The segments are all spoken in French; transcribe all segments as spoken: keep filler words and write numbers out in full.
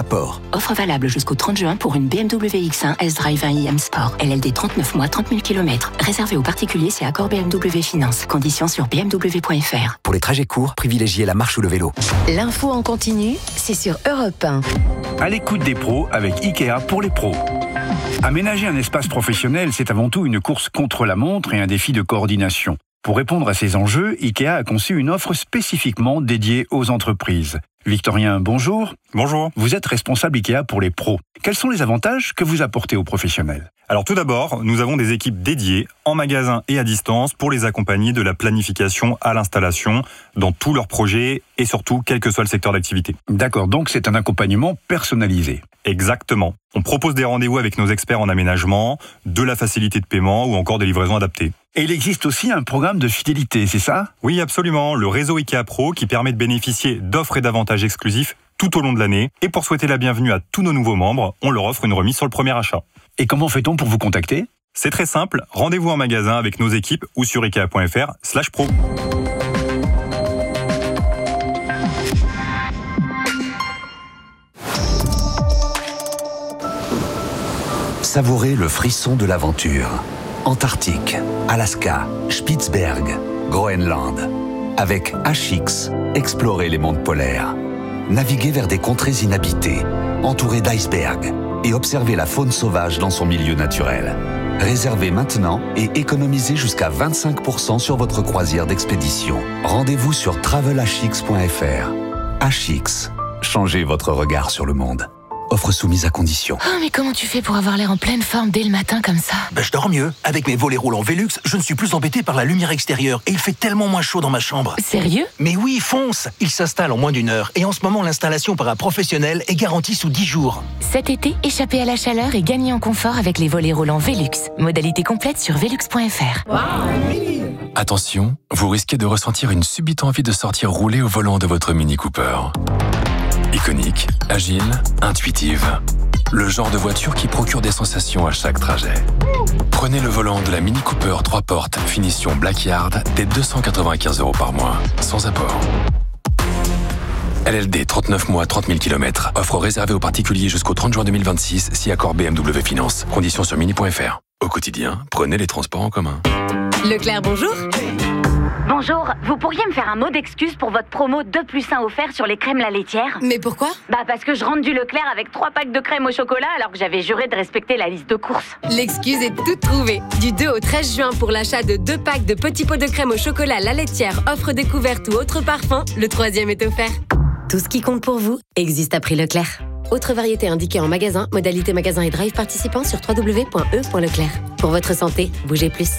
rapport. Offre valable jusqu'au trente juin pour une B M W X un S-Drive un i M Sport. L L D trente-neuf mois, trente mille kilomètres. Réservé aux particuliers, c'est accord B M W Finance. Conditions sur b m w point f r. Pour les trajets courts, privilégiez la marche ou le vélo. L'info en continu, c'est sur Europe un. À l'écoute des pros avec Ikea pour les pros. Aménager un espace professionnel, c'est avant tout une course contre la montre et un défi de coordination. Pour répondre à ces enjeux, Ikea a conçu une offre spécifiquement dédiée aux entreprises. Victorien, bonjour. Bonjour. Vous êtes responsable Ikea pour les pros. Quels sont les avantages que vous apportez aux professionnels ? Alors tout d'abord, nous avons des équipes dédiées en magasin et à distance pour les accompagner de la planification à l'installation dans tous leurs projets et surtout quel que soit le secteur d'activité. D'accord, donc c'est un accompagnement personnalisé. Exactement. On propose des rendez-vous avec nos experts en aménagement, de la facilité de paiement ou encore des livraisons adaptées. Et il existe aussi un programme de fidélité, c'est ça ? Oui, absolument. Le réseau Ikea Pro qui permet de bénéficier d'offres et d'avantages exclusifs tout au long de l'année. Et pour souhaiter la bienvenue à tous nos nouveaux membres, on leur offre une remise sur le premier achat. Et comment fait-on pour vous contacter ? C'est très simple. Rendez-vous en magasin avec nos équipes ou sur ikea point f r slash pro. Savourez le frisson de l'aventure. Antarctique, Alaska, Spitzberg, Groenland. Avec H X, explorez les mondes polaires. Naviguez vers des contrées inhabitées, entourées d'icebergs, et observez la faune sauvage dans son milieu naturel. Réservez maintenant et économisez jusqu'à vingt-cinq pour cent sur votre croisière d'expédition. Rendez-vous sur travel h x point f r. H X, changez votre regard sur le monde. Offre soumise à condition. Oh, mais comment tu fais pour avoir l'air en pleine forme dès le matin comme ça ? Ben, je dors mieux. Avec mes volets roulants Velux, je ne suis plus embêté par la lumière extérieure et il fait tellement moins chaud dans ma chambre. Sérieux ? Mais oui, fonce ! Il s'installe en moins d'une heure et en ce moment, l'installation par un professionnel est garantie sous dix jours. Cet été, échappez à la chaleur et gagnez en confort avec les volets roulants Velux. Modalité complète sur velux point f r. Attention, vous risquez de ressentir une subite envie de sortir rouler au volant de votre Mini Cooper. Iconique, agile, intuitive. Le genre de voiture qui procure des sensations à chaque trajet. Prenez le volant de la Mini Cooper trois portes, finition Blackyard, dès deux cent quatre-vingt-quinze euros par mois, sans apport. L L D trente-neuf mois, trente mille kilomètres. Offre réservée aux particuliers jusqu'au trente juin deux mille vingt-six, si accord B M W Finance. Conditions sur mini point f r. Au quotidien, prenez les transports en commun. Leclerc, bonjour. Bonjour, vous pourriez me faire un mot d'excuse pour votre promo deux plus un offert sur les crèmes la laitière ? Mais pourquoi ? Bah parce que je rentre du Leclerc avec trois packs de crème au chocolat alors que j'avais juré de respecter la liste de courses. L'excuse est toute trouvée. Du deux au treize juin pour l'achat de deux packs de petits pots de crème au chocolat la laitière, offre découverte ou autre parfum, le troisième est offert. Tout ce qui compte pour vous existe à prix Leclerc. Autre variété indiquée en magasin, modalité magasin et drive participant sur w w w point e point leclerc. Pour votre santé, bougez plus.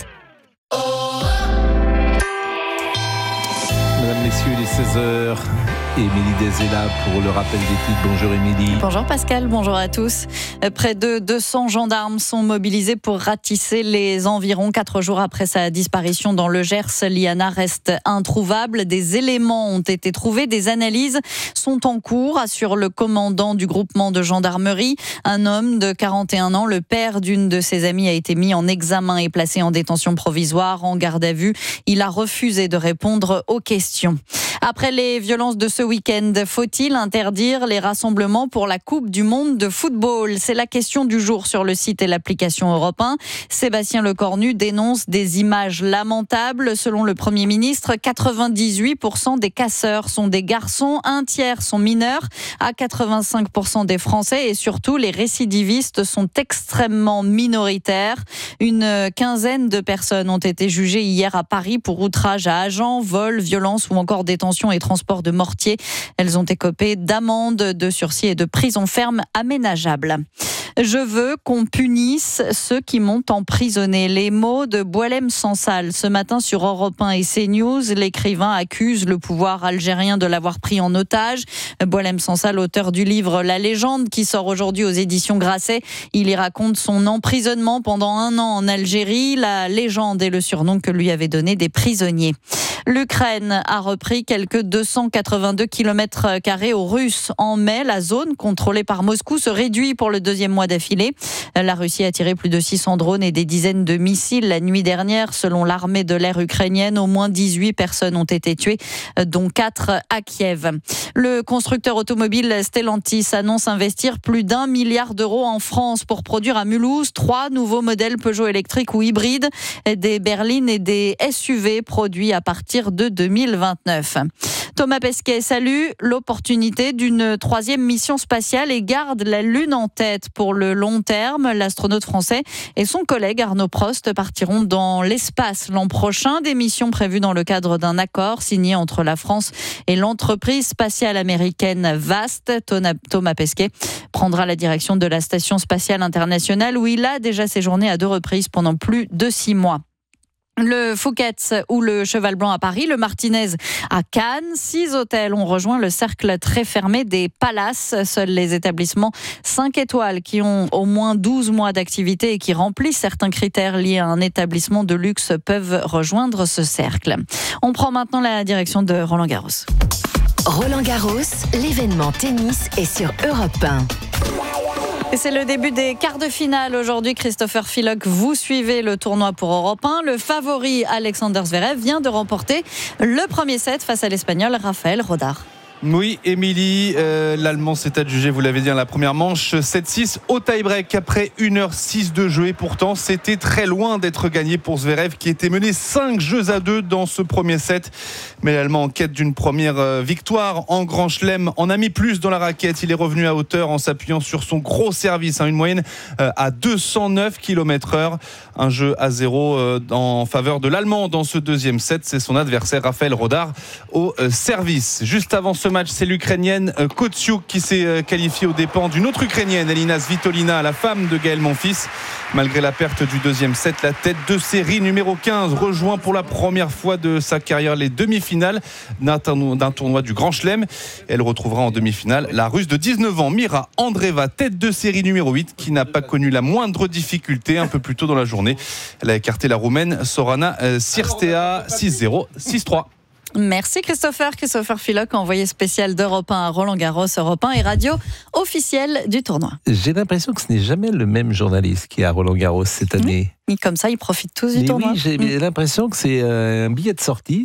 Mesdames, Messieurs, il est seize heures. Émilie Des est là pour le rappel des titres. Bonjour Émilie. Bonjour Pascal, bonjour à tous. Près de deux cents gendarmes sont mobilisés pour ratisser les environs. Quatre jours après sa disparition dans le Gers, Liana reste introuvable. Des éléments ont été trouvés, des analyses sont en cours, assure le commandant du groupement de gendarmerie. Un homme de quarante et un ans, le père d'une de ses amies, a été mis en examen et placé en détention provisoire, en garde à vue. Il a refusé de répondre aux questions. Après les violences de ce week-end, faut-il interdire les rassemblements pour la Coupe du Monde de football ? C'est la question du jour sur le site et l'application Europe un. Sébastien Lecornu dénonce des images lamentables. Selon le Premier ministre, quatre-vingt-dix-huit pour cent des casseurs sont des garçons, un tiers sont mineurs, à quatre-vingt-cinq pour cent des Français et surtout les récidivistes sont extrêmement minoritaires. Une quinzaine de personnes ont été jugées hier à Paris pour outrage à agents, vol, violence ou encore détention et transport de mortier. Elles ont écopé d'amendes, de sursis et de prison ferme aménageable. Je veux qu'on punisse ceux qui m'ont emprisonné. Les mots de Boualem Sansal ce matin sur Europe un et CNews. L'écrivain accuse le pouvoir algérien de l'avoir pris en otage. Boualem Sansal, auteur du livre La Légende, qui sort aujourd'hui aux éditions Grasset. Il y raconte son emprisonnement pendant un an en Algérie. La légende est le surnom que lui avaient donné des prisonniers. L'Ukraine a repris quelques deux cent quatre-vingt-deux kilomètres carrés aux Russes. En mai, la zone contrôlée par Moscou se réduit pour le deuxième mois mois d'affilée. La Russie a tiré plus de six cents drones et des dizaines de missiles la nuit dernière. Selon l'armée de l'air ukrainienne, au moins dix-huit personnes ont été tuées, dont quatre à Kiev. Le constructeur automobile Stellantis annonce investir plus d'un milliard d'euros en France pour produire à Mulhouse trois nouveaux modèles Peugeot électriques ou hybrides, des berlines et des S U V produits à partir de deux mille vingt-neuf. Thomas Pesquet salue l'opportunité d'une troisième mission spatiale et garde la Lune en tête pour le long terme. L'astronaute français et son collègue Arnaud Prost partiront dans l'espace l'an prochain. Des missions prévues dans le cadre d'un accord signé entre la France et l'entreprise spatiale américaine Vast. Thomas Pesquet prendra la direction de la Station spatiale internationale où il a déjà séjourné à deux reprises pendant plus de six mois. Le Fouquet's ou le Cheval Blanc à Paris, le Martinez à Cannes. Six hôtels ont rejoint le cercle très fermé des Palaces. Seuls les établissements cinq étoiles qui ont au moins douze mois d'activité et qui remplissent certains critères liés à un établissement de luxe peuvent rejoindre ce cercle. On prend maintenant la direction de Roland Garros. Roland Garros, l'événement tennis est sur Europe un. Et c'est le début des quarts de finale aujourd'hui. Christopher Filock, vous suivez le tournoi pour Europe un. Le favori Alexander Zverev vient de remporter le premier set face à l'Espagnol Rafael Rodar. Oui, Émilie, euh, l'Allemand s'est adjugé, vous l'avez dit, dans la première manche, sept six au tie-break après une heure six de jeu. Et pourtant, c'était très loin d'être gagné pour Zverev qui était mené cinq jeux à deux dans ce premier set. Mais l'Allemand en quête d'une première victoire en Grand Chelem en a mis plus dans la raquette. Il est revenu à hauteur en s'appuyant sur son gros service, hein, une moyenne à deux cent neuf kilomètres heure. Un jeu à zéro en faveur de l'Allemand dans ce deuxième set. C'est son adversaire Rafael Rodar au service. Juste avant ce match, c'est l'Ukrainienne Kotsiuk qui s'est qualifiée aux dépens d'une autre Ukrainienne, Elina Svitolina, la femme de Gaël Monfils. Malgré la perte du deuxième set, la tête de série numéro quinze rejoint pour la première fois de sa carrière les demi-finales d'un tournoi du Grand Chelem. Elle retrouvera en demi-finale la Russe de dix-neuf ans, Mira Andreeva, tête de série numéro huit, qui n'a pas connu la moindre difficulté un peu plus tôt dans la journée. Elle a écarté la Roumaine Sorana Cirstea six zéro, six trois. Merci Christopher. Christopher Filock, envoyé spécial d'Europe un à Roland Garros. Europe un et radio officielle du tournoi. J'ai l'impression que ce n'est jamais le même journaliste qui est à Roland Garros cette année. Oui, comme ça, ils profitent tous du Mais tournoi. Oui, j'ai mmh. l'impression que c'est un billet de sortie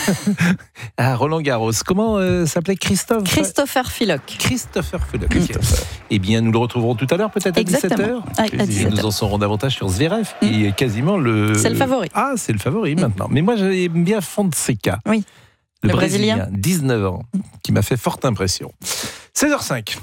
à Roland Garros. Comment euh, s'appelait Christophe Christopher Filock. Christopher Filock. Mmh. Eh bien, nous le retrouverons tout à l'heure, peut-être à dix-sept heures. À, à dix-sept heures. Nous en saurons davantage sur Zverev, qui mmh. est quasiment le... C'est le favori. Ah, c'est le favori mmh. maintenant. Mais moi, j'aime bien Fonseca. Oui. Le, le Brésilien, Brésilien, dix-neuf ans, qui m'a fait forte impression. seize heures cinq.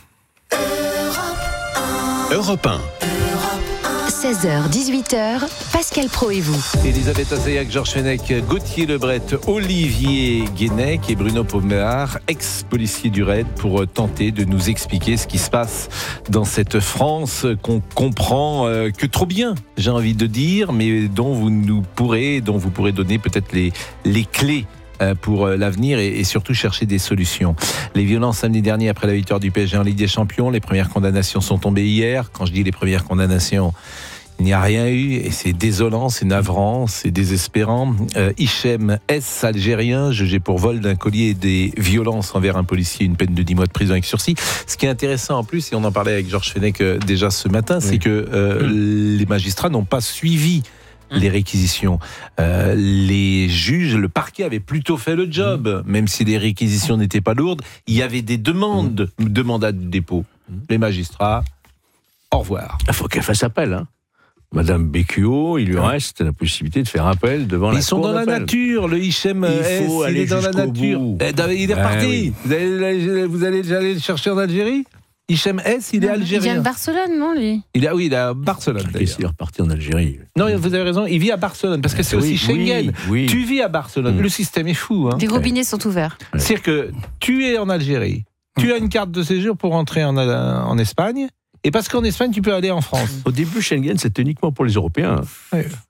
Europe un. seize heures, dix-huit heures, Pascal Pro et vous. Elisabeth Azéac, Georges Fenech, Gauthier Lebret, Olivier Guénec et Bruno Pommear, ex-policier du Raid, pour tenter de nous expliquer ce qui se passe dans cette France qu'on comprend euh, que trop bien, j'ai envie de dire, mais dont vous nous pourrez, dont vous pourrez donner peut-être les, les clés pour l'avenir et surtout chercher des solutions. Les violences samedi dernier après la victoire du P S G en Ligue des Champions, les premières condamnations sont tombées hier. Quand je dis les premières condamnations, il n'y a rien eu et c'est désolant, c'est navrant, c'est désespérant. Euh, Hichem S, algérien, jugé pour vol d'un collier et des violences envers un policier, une peine de dix mois de prison avec sursis. Ce qui est intéressant en plus, et on en parlait avec Georges Fenech déjà ce matin, oui. c'est que euh, mmh. les magistrats n'ont pas suivi les réquisitions. Euh, les juges, le parquet avait plutôt fait le job, mmh. même si les réquisitions n'étaient pas lourdes. Il y avait des demandes mmh. de mandat de dépôt. Mmh. Les magistrats, au revoir. Il faut qu'elle fasse appel, hein. Madame Becchio, il lui reste la possibilité de faire appel devant Mais la ils sont cour dans d'appel. la nature, le Hichem S, il, aller est dans la nature. Bout. Il est ah, parti. Oui. Vous allez, vous allez aller le chercher en Algérie ? Hichem S, il est non, algérien. Il vient de Barcelone, non, lui ? Il a, oui, il est à Barcelone. Qu'est-ce qu'il est reparti en Algérie ? Non, vous avez raison, il vit à Barcelone, parce que c'est oui, aussi Schengen. Oui, oui. Tu vis à Barcelone, mmh. le système est fou. Hein. Les robinets sont ouverts. Ouais. C'est-à-dire que tu es en Algérie, tu as une carte de séjour pour entrer en, en Espagne, et parce qu'en Espagne, tu peux aller en France. Au début, Schengen, c'était uniquement pour les Européens. Ouais.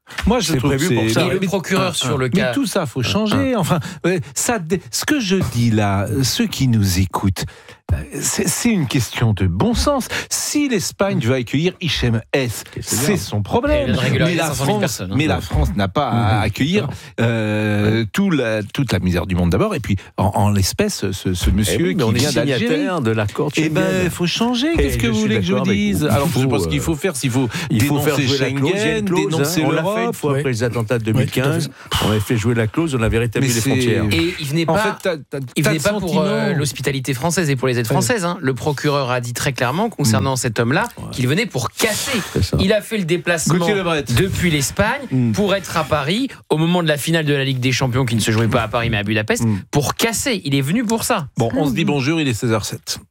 Moi, je C'est trouve prévu que pour c'est- ça. Mais- Et le procureur sur le mais cas- tout ça, faut changer. Enfin, ouais, ça, ce que je dis là, ceux qui nous écoutent, c'est c'est une question de bon sens. Si l'Espagne veut accueillir Hichem S, c'est son problème. Elle vient de régulariser Mais la cinq cent mille France, personnes, hein. mais la France n'a pas à accueillir euh, tout la, toute la misère du monde d'abord. Et puis, en, en l'espèce, ce, ce monsieur Eh oui, mais qui on est vient d'Algérie. signataire de l'accord de Eh Schengen. ben, il faut changer. Qu'est-ce Eh, que je vous suis voulez que je d'accord avec dise vous. Alors, Il je pense faut, qu'il faut faire, s'il faut Il faut dénoncer faire jouer la clause. Il y a une Schengen, clause, dénoncer hein. On l'a fait l'Europe. une fois après les attentats de deux mille quinze. Ouais. On avait fait jouer la clause, on avait rétabli Mais les c'est- frontières. Et il venait En pas, fait, t'as- t'as- il t'as venait le pas pour sentiment- euh, l'hospitalité française et pour les aides françaises. Hein. Le procureur a dit très clairement concernant cet homme-là qu'il venait pour casser. Il a fait le déplacement Gauthier Lebret. depuis l'Espagne pour être à Paris au moment de la finale de la Ligue des Champions qui ne se jouait pas à Paris mais à Budapest pour casser. Il est venu pour ça. Bon, on se dit bonjour, il est seize heures zéro sept.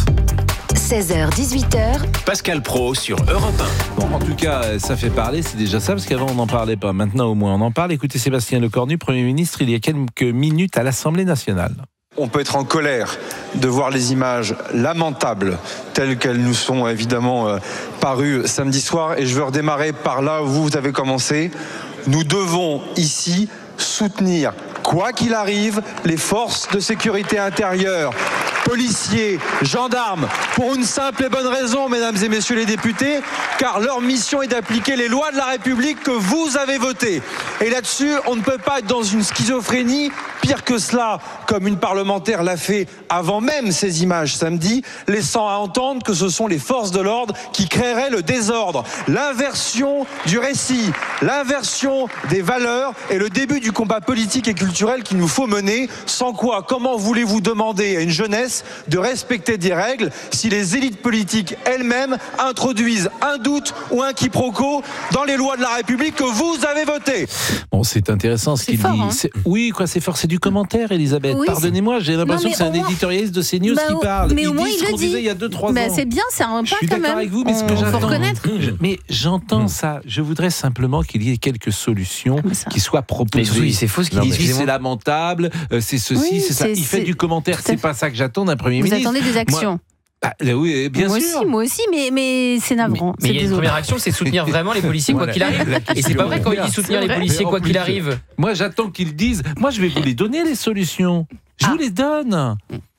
seize heures dix-huit heures. Pascal Pro sur Europe un. Bon, en tout cas, ça fait parler, c'est déjà ça, parce qu'avant on n'en parlait pas. Maintenant, au moins, on en parle. Écoutez Sébastien Lecornu, Premier ministre, il y a quelques minutes à l'Assemblée nationale. On peut être en colère de voir les images lamentables telles qu'elles nous sont évidemment euh, parues samedi soir. Et je veux redémarrer par là où vous avez commencé. Nous devons ici soutenir, quoi qu'il arrive, les forces de sécurité intérieure, policiers, gendarmes, pour une simple et bonne raison, mesdames et messieurs les députés, car leur mission est d'appliquer les lois de la République que vous avez votées. Et là-dessus, on ne peut pas être dans une schizophrénie. Pire que cela, comme une parlementaire l'a fait avant même ces images samedi, laissant à entendre que ce sont les forces de l'ordre qui créeraient le désordre. L'inversion du récit, l'inversion des valeurs et le début du combat politique et culturel qu'il nous faut mener. Sans quoi, comment voulez-vous demander à une jeunesse de respecter des règles si les élites politiques elles-mêmes introduisent un doute ou un quiproquo dans les lois de la République que vous avez votées? Bon, c'est intéressant ce C'est qu'il fort, dit. hein. C'est- Oui, quoi, c'est fort, c'est du commentaire, Elisabeth. Oui, Pardonnez-moi, j'ai l'impression Non, mais que c'est un au moins- éditorialiste de CNews Bah, qui au- parle. mais il au moins, dit il ce le qu'on dit. disait il y a deux trois Bah, ans. c'est bien, c'est un pas Je suis quand d'accord même. avec vous, mais ce que On- faut j'attends, reconnaître. Je- mais j'entends ça. Je voudrais simplement qu'il y ait quelques solutions qui soient proposées. Mais oui, c'est faux ce qu'il Non, dit, mais excusez-moi. c'est lamentable, euh, c'est ceci, Oui, c'est ça. c'est- Il fait c'est- du commentaire. tout à C'est fait. pas ça que j'attends d'un Premier Vous ministre. attendez des actions. Moi- Bah, là, oui, bien moi sûr. aussi, moi aussi, mais, mais c'est navrant. Mais il y a une première action, c'est soutenir vraiment les policiers quoi Voilà. qu'il arrive. La Et c'est pas vrai quand il dit soutenir les vrai. policiers Mais en quoi qu'il plus, arrive. Moi, j'attends qu'ils disent. Moi, je vais vous les donner, les solutions. Je vous les donne.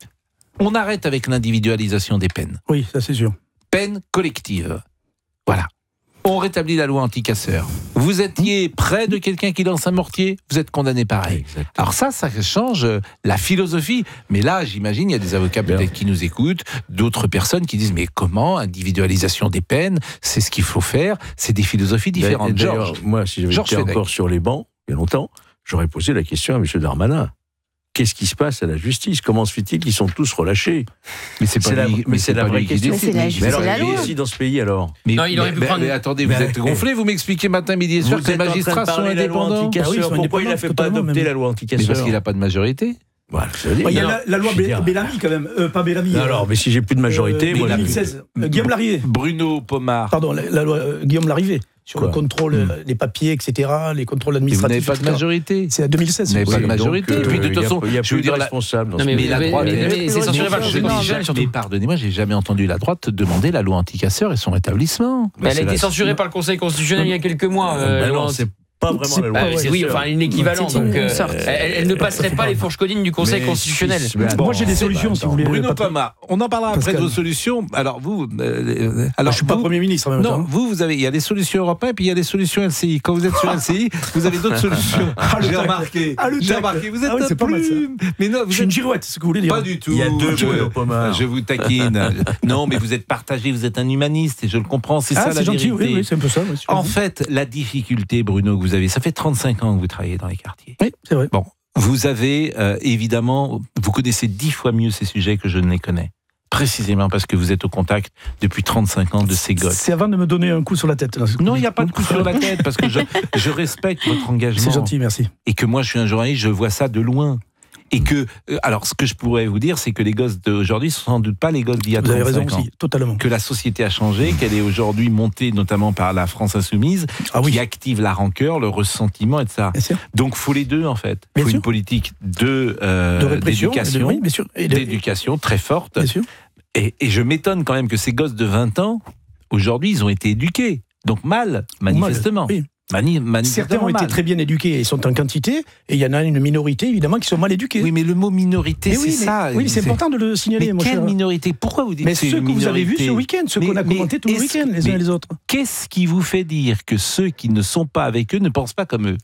On arrête avec l'individualisation des peines. Oui, ça c'est sûr. Peine collective. Voilà. On rétablit la loi anti-casseurs. Vous étiez près de quelqu'un qui lance un mortier, vous êtes condamné pareil. Alors ça, ça change la philosophie. Mais là, j'imagine, il y a des avocats peut-être qui nous écoutent, d'autres personnes qui disent mais comment individualisation des peines, c'est ce qu'il faut faire, c'est des philosophies différentes. D'ailleurs, Georges, moi, si j'avais Georges été Fenech. encore sur les bancs, il y a longtemps, j'aurais posé la question à M. Darmanin. Qu'est-ce qui se passe à la justice? Comment se fait-il qu'ils sont tous relâchés? Mais c'est pas la, lui- mais mais c'est c'est la pas vraie lui qui question. décide. Mais c'est la- Mais c'est alors, la il est loi. ici dans ce pays alors. Mais, Non, il aurait mais- pu mais- prendre- mais attendez, vous Mais- êtes gonflé, vous m'expliquez matin, midi et soir que les magistrats sont indépendants. Ah oui, pourquoi il n'a fait pas adopter la loi Mais anti-casseurs? parce qu'il n'a pas de majorité. Voilà, ça veut dire. Il y a Non, la, la loi je veux dire- Bé- Bellamy quand même, euh, pas Bellamy. Non, alors, mais si j'ai plus de majorité, euh, moi, deux j'ai mille plus- seize, euh, Guillaume Larrivé. Bruno Pomar. Pardon, la, la loi euh, Guillaume Larrivé sur Quoi le contrôle, Hmm. euh, les papiers, et cetera, les contrôles Et vous administratifs. n'avez pas de et cetera. majorité. C'est à deux mille seize. Vous n'avez pas de Oui, majorité. donc, Et puis de euh, toute il y a- façon, il y a je veux plus de dire, la- responsables dans Non, ce mais pays. Mais la mais- droite, mais- est- mais c'est censuré par le Conseil Mais constitutionnel, surtout. Mais pardonnez-moi, j'ai jamais entendu la droite demander la loi anti-casseurs et son rétablissement. Mais elle a c'est été la- censurée par le Conseil constitutionnel il y a quelques mois. euh, Ben la non, loi c'est pas vraiment C'est la Bah, loi c'est- oui, anti-casseurs. enfin une équivalent. C'est une Donc, euh, sorte. elle, elle ne passerait pas les fourches codines du Conseil Mais constitutionnel. si, mais Moi j'ai des bon, solutions bah, si vous voulez. Bruno Patrick. Pomar, on en parlera après Pascal. de vos solutions. Alors vous, euh, euh, alors Moi, je suis pas vous- Premier ministre en même Non, temps. vous, vous avez, il y a les solutions européennes et puis il y a les solutions L C I. Quand vous êtes sur L C I, vous avez d'autres solutions. Ah, le J'ai tacle. remarqué. Ah, le J'ai tacle. remarqué. Vous êtes Ah oui, un c'est pas mal, ça. plume. Mais non, Je vous suis êtes une girouette, ce que vous voulez dire. pas du tout. Il y a deux je, Bruno Pomar. je vous taquine. Non, mais vous êtes partagé, vous êtes un humaniste et je le comprends. C'est Ah, ça la c'est gentil, vérité. oui, oui, c'est un peu ça. oui, c'est En gentil. fait, la difficulté, Bruno, que vous avez, ça fait trente-cinq ans que vous travaillez dans les quartiers. Oui, c'est vrai. Bon, vous avez euh, évidemment, vous connaissez dix fois mieux ces sujets que je ne les connais. Précisément parce que vous êtes au contact depuis trente-cinq ans de ces gosses. C'est avant de me donner un coup sur la tête. là, ce que Non, vous il n'y a dites. pas de coup sur la tête parce que je, je respecte votre engagement. C'est gentil, merci. Et que moi, je suis un journaliste, je vois ça de loin. Et que, euh, alors, ce que je pourrais vous dire, c'est que les gosses d'aujourd'hui ne sont sans doute pas les gosses d'il y a Vous avez trente-cinq raison ans. aussi, totalement. Que la société a changé, qu'elle est aujourd'hui montée notamment par la France insoumise, Ah oui. qui active la rancœur, le ressentiment, et cetera. Bien sûr. Donc, faut les deux en fait. Il Bien faut sûr. une politique de euh, De répression, d'éducation, de- oui, bien sûr. Et de- d'éducation très forte. Bien sûr. Et, et je m'étonne quand même que ces gosses de vingt ans, aujourd'hui, ils ont été éduqués. Donc mal, manifestement. Oui. Mani, mani, Certains ont été mal. très bien éduqués et sont en quantité, et il y en a une minorité, évidemment, qui sont mal éduqués. Oui, mais le mot minorité, mais c'est oui, mais, ça. Oui, c'est important de le signaler. Mais mon quelle cher. minorité? Pourquoi vous dites Mais que c'est ceux une que vous avez vus minorité ce week-end, ceux qu'on a Mais- commentés tout le mais week-end, les uns mais et les autres. Qu'est-ce qui vous fait dire que ceux qui ne sont pas avec eux ne pensent pas comme eux?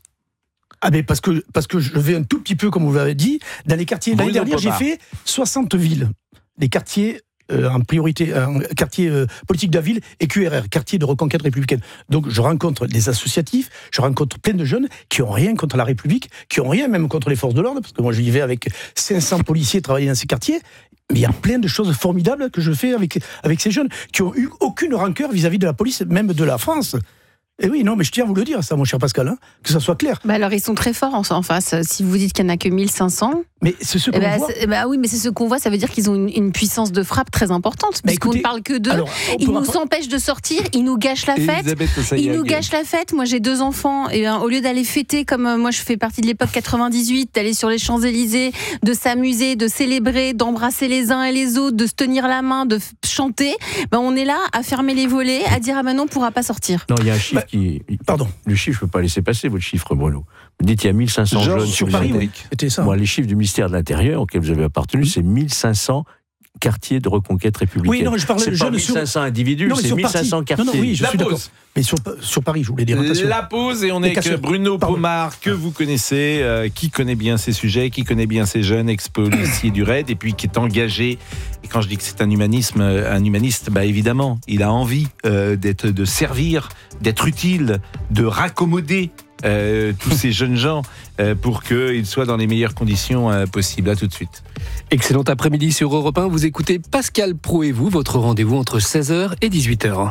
Ah ben parce que, parce que je vais un tout petit peu, comme vous l'avez dit, dans les quartiers. L'année Bruno dernière, j'ai Pomar. fait soixante villes. Les quartiers euh, en priorité, un quartier euh, politique de la ville et Q R R, quartier de reconquête républicaine. Donc je rencontre des associatifs, je rencontre plein de jeunes qui ont rien contre la République, qui ont rien même contre les forces de l'ordre, parce que moi je vivais avec cinq cents policiers travailler dans ces quartiers. Mais il y a plein de choses formidables que je fais avec, avec ces jeunes qui ont eu aucune rancœur vis-à-vis de la police, même de la France. Et oui, non, mais je tiens à vous le dire, ça, mon cher Pascal, hein, que ça soit clair. Bah alors, ils sont très forts en, en face. Si vous dites qu'il n'y en a que mille cinq cents. Mais c'est ce qu'on eh bah, voit. c'est- bah oui, mais c'est ce qu'on voit, ça veut dire qu'ils ont une, une puissance de frappe très importante. Mais Puisqu'on écoutez, ne parle que d'eux. alors, on Ils pourra nous pas- empêchent de sortir, ils nous gâchent la fête. Elisabeth Ossayag. Ils nous gâchent la fête. Moi, j'ai deux enfants. Et euh, au lieu d'aller fêter, comme euh, moi, je fais partie de l'époque quatre-vingt-dix-huit, d'aller sur les Champs-Élysées, de s'amuser, de célébrer, d'embrasser les uns et les autres, de se tenir la main, de f- chanter, ben, on est là à fermer les volets, à dire ah ben non, on ne pourra pas sortir. Non, il y a un chiffre Bah, qui. pardon. Le chiffre, je ne peux pas laisser passer votre chiffre, Bruno. Vous dites qu'il y a mille cinq cents Genre, jeunes sur vous Paris, avez- oui, c'était ça. Moi, les chiffres du ministère de l'Intérieur auxquels vous avez appartenu, c'est mille cinq cents quartiers de reconquête républicaine. Oui, non, je parlais c'est de pas jeunes mille cinq cents sur- individus, Non, mais c'est sur mille cinq cents Paris. quartiers. Non, non, oui, je La suis d'accord. pause. Mais sur, sur Paris, je voulais dire. attention. La pause et on Les est avec casseurs. Bruno Pardon. Pomar, que vous connaissez, euh, qui connaît bien ces sujets, qui connaît bien ces jeunes ex-policiers du raid et puis qui est engagé. Et quand je dis que c'est un humanisme, euh, un humaniste, bah évidemment, il a envie euh, d'être, de servir, d'être utile, de raccommoder euh, tous ces jeunes gens euh, pour qu'ils soient dans les meilleures conditions euh, possibles. À tout de suite. Excellent après-midi sur Europe un. Vous écoutez Pascal Pro et vous, votre rendez-vous entre seize heures et dix-huit heures.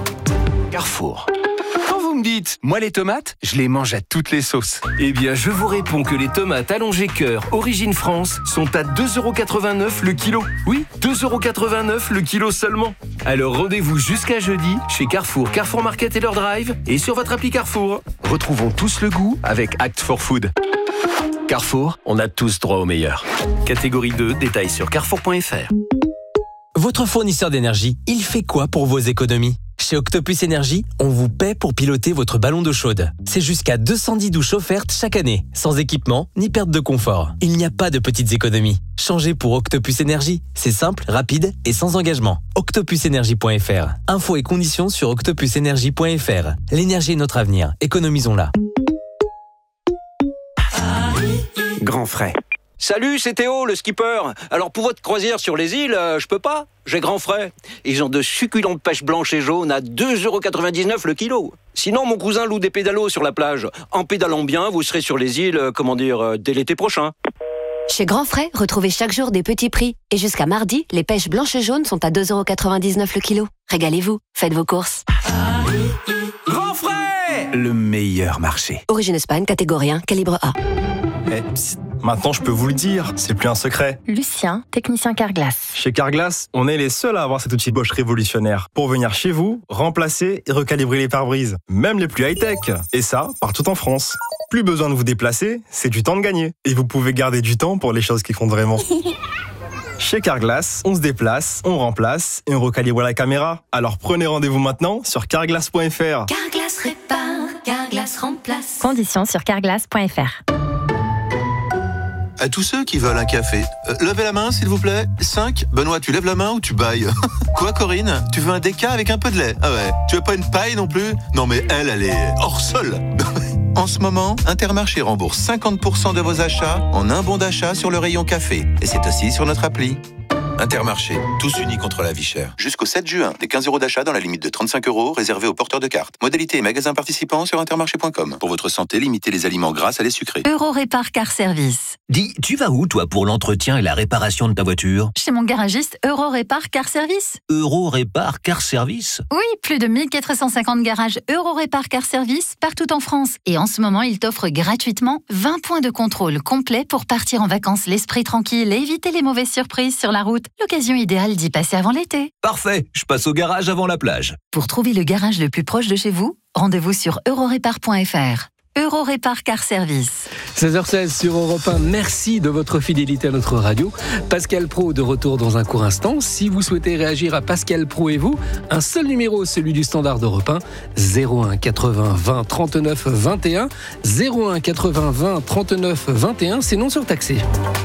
Carrefour. Quand vous me dites, moi les tomates, je les mange à toutes les sauces. Eh bien, je vous réponds que les tomates allongées cœur Origine France sont à deux euros quatre-vingt-neuf le kilo. Oui, deux euros quatre-vingt-neuf le kilo seulement. Alors rendez-vous jusqu'à jeudi chez Carrefour, Carrefour Market et leur drive et sur votre appli Carrefour. Retrouvons tous le goût avec Act for Food. Carrefour, on a tous droit au meilleur. Catégorie deux, détails sur carrefour point f r. Votre fournisseur d'énergie, il fait quoi pour vos économies ? Chez Octopus Énergie, on vous paie pour piloter votre ballon d'eau chaude. C'est jusqu'à deux cent dix douches offertes chaque année, sans équipement ni perte de confort. Il n'y a pas de petites économies. Changez pour Octopus Énergie. C'est simple, rapide et sans engagement. octopus énergie point f r. Infos et conditions sur octopus énergie point f r. L'énergie est notre avenir. Économisons-la. Grand frais. Salut, c'est Théo, le skipper. Alors pour votre croisière sur les îles, euh, je peux pas. J'ai grand frais. Ils ont de succulentes pêches blanches et jaunes à deux euros quatre-vingt-dix-neuf le kilo. Sinon, mon cousin loue des pédalos sur la plage. En pédalant bien, vous serez sur les îles, euh, comment dire, euh, dès l'été prochain. Chez Grand Frais, retrouvez chaque jour des petits prix. Et jusqu'à mardi, les pêches blanches et jaunes sont à deux euros quatre-vingt-dix-neuf le kilo. Régalez-vous, faites vos courses. Grand frais. Le meilleur marché. Origine Espagne, catégorie un, calibre A. Eh, psst, maintenant je peux vous le dire, c'est plus un secret. Lucien, technicien Carglass. Chez Carglass, on est les seuls à avoir cet outil Bosch révolutionnaire pour venir chez vous, remplacer et recalibrer les pare-brises, même les plus high-tech. Et ça, partout en France. Plus besoin de vous déplacer, c'est du temps de gagner. Et vous pouvez garder du temps pour les choses qui comptent vraiment. Chez Carglass, on se déplace, on remplace et on recalibre la caméra. Alors prenez rendez-vous maintenant sur carglass point f r. Carglass répare, Carglass remplace. Conditions sur carglass point f r. À tous ceux qui veulent un café, euh, levez la main s'il vous plaît. cinq. Benoît, tu lèves la main ou tu bailles? Quoi Corinne? Tu veux un déca avec un peu de lait? Ah ouais. Tu veux pas une paille non plus? Non mais elle, elle est hors sol. En ce moment, Intermarché rembourse cinquante pour cent de vos achats en un bon d'achat sur le rayon café. Et c'est aussi sur notre appli. Intermarché, tous unis contre la vie chère. Jusqu'au sept juin, des quinze euros d'achat dans la limite de trente-cinq euros réservés aux porteurs de cartes. Modalité et magasins participants sur intermarché point com. Pour votre santé, limitez les aliments gras à les sucrés. Euro Répar Car Service. Dis, tu vas où, toi, pour l'entretien et la réparation de ta voiture? Chez mon garagiste Euro Répar Car Service. Euro Répar Car Service? Oui, plus de mille quatre cent cinquante garages Euro Répar Car Service partout en France. Et en ce moment, il t'offre gratuitement vingt points de contrôle complets pour partir en vacances l'esprit tranquille et éviter les mauvaises surprises sur la route. L'occasion idéale d'y passer avant l'été. Parfait, je passe au garage avant la plage. Pour trouver le garage le plus proche de chez vous, rendez-vous sur euro répar point f r. Eurorépar Car Service. seize heures seize sur Europe un, merci de votre fidélité à notre radio. Pascal Praud de retour dans un court instant. Si vous souhaitez réagir à Pascal Praud et vous, un seul numéro, celui du standard d'Europe un, zéro un quatre-vingts vingt trente-neuf vingt et un, zéro un quatre-vingts vingt trente-neuf vingt et un, c'est non surtaxé.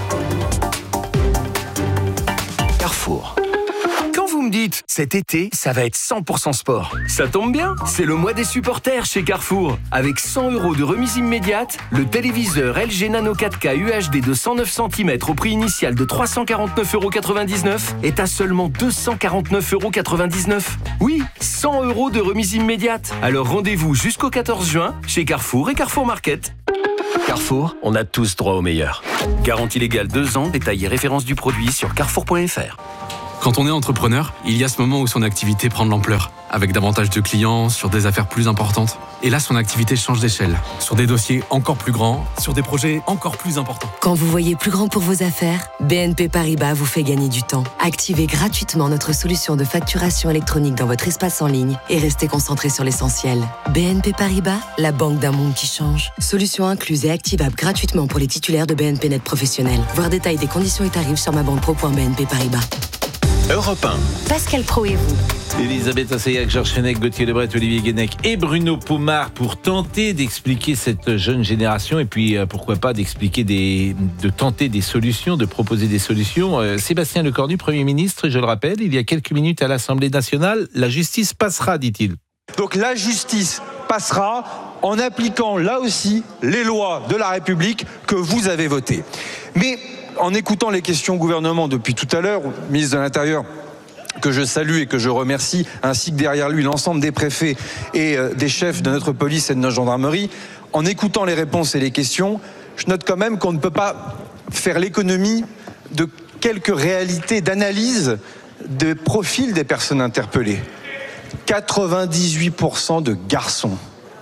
Carrefour. Quand vous me dites, cet été, ça va être cent pour cent sport, ça tombe bien, c'est le mois des supporters chez Carrefour. Avec cent euros de remise immédiate, le téléviseur L G Nano quatre K U H D de cent neuf centimètres au prix initial de trois cent quarante-neuf euros quatre-vingt-dix-neuf est à seulement deux cent quarante-neuf euros quatre-vingt-dix-neuf. Oui, cent euros de remise immédiate. Alors rendez-vous jusqu'au quatorze juin chez Carrefour et Carrefour Market. Carrefour, on a tous droit au meilleur. Garantie légale deux ans, détail et référence du produit sur carrefour point f r. Quand on est entrepreneur, il y a ce moment où son activité prend de l'ampleur, avec davantage de clients, sur des affaires plus importantes. Et là, son activité change d'échelle, sur des dossiers encore plus grands, sur des projets encore plus importants. Quand vous voyez plus grand pour vos affaires, B N P Paribas vous fait gagner du temps. Activez gratuitement notre solution de facturation électronique dans votre espace en ligne et restez concentré sur l'essentiel. B N P Paribas, la banque d'un monde qui change. Solution incluse et activable gratuitement pour les titulaires de B N P Net professionnels. Voir détail des conditions et tarifs sur ma banque pro point b n p paribas. Europe un. Pascal Praud et vous. Elisabeth Assayag, Georges Fenech, Gauthier Lebret, Olivier Guénec et Bruno Pomar pour tenter d'expliquer cette jeune génération et puis euh, pourquoi pas d'expliquer des, de tenter des solutions, de proposer des solutions. Euh, Sébastien Lecornu, Premier ministre, je le rappelle, il y a quelques minutes à l'Assemblée nationale, la justice passera, dit-il. Donc la justice passera en appliquant là aussi les lois de la République que vous avez votées. Mais en écoutant les questions au gouvernement depuis tout à l'heure, le ministre de l'Intérieur, que je salue et que je remercie, ainsi que derrière lui l'ensemble des préfets et euh, des chefs de notre police et de notre gendarmerie, en écoutant les réponses et les questions, je note quand même qu'on ne peut pas faire l'économie de quelques réalités d'analyse des profils des personnes interpellées. quatre-vingt-dix-huit pour cent de garçons,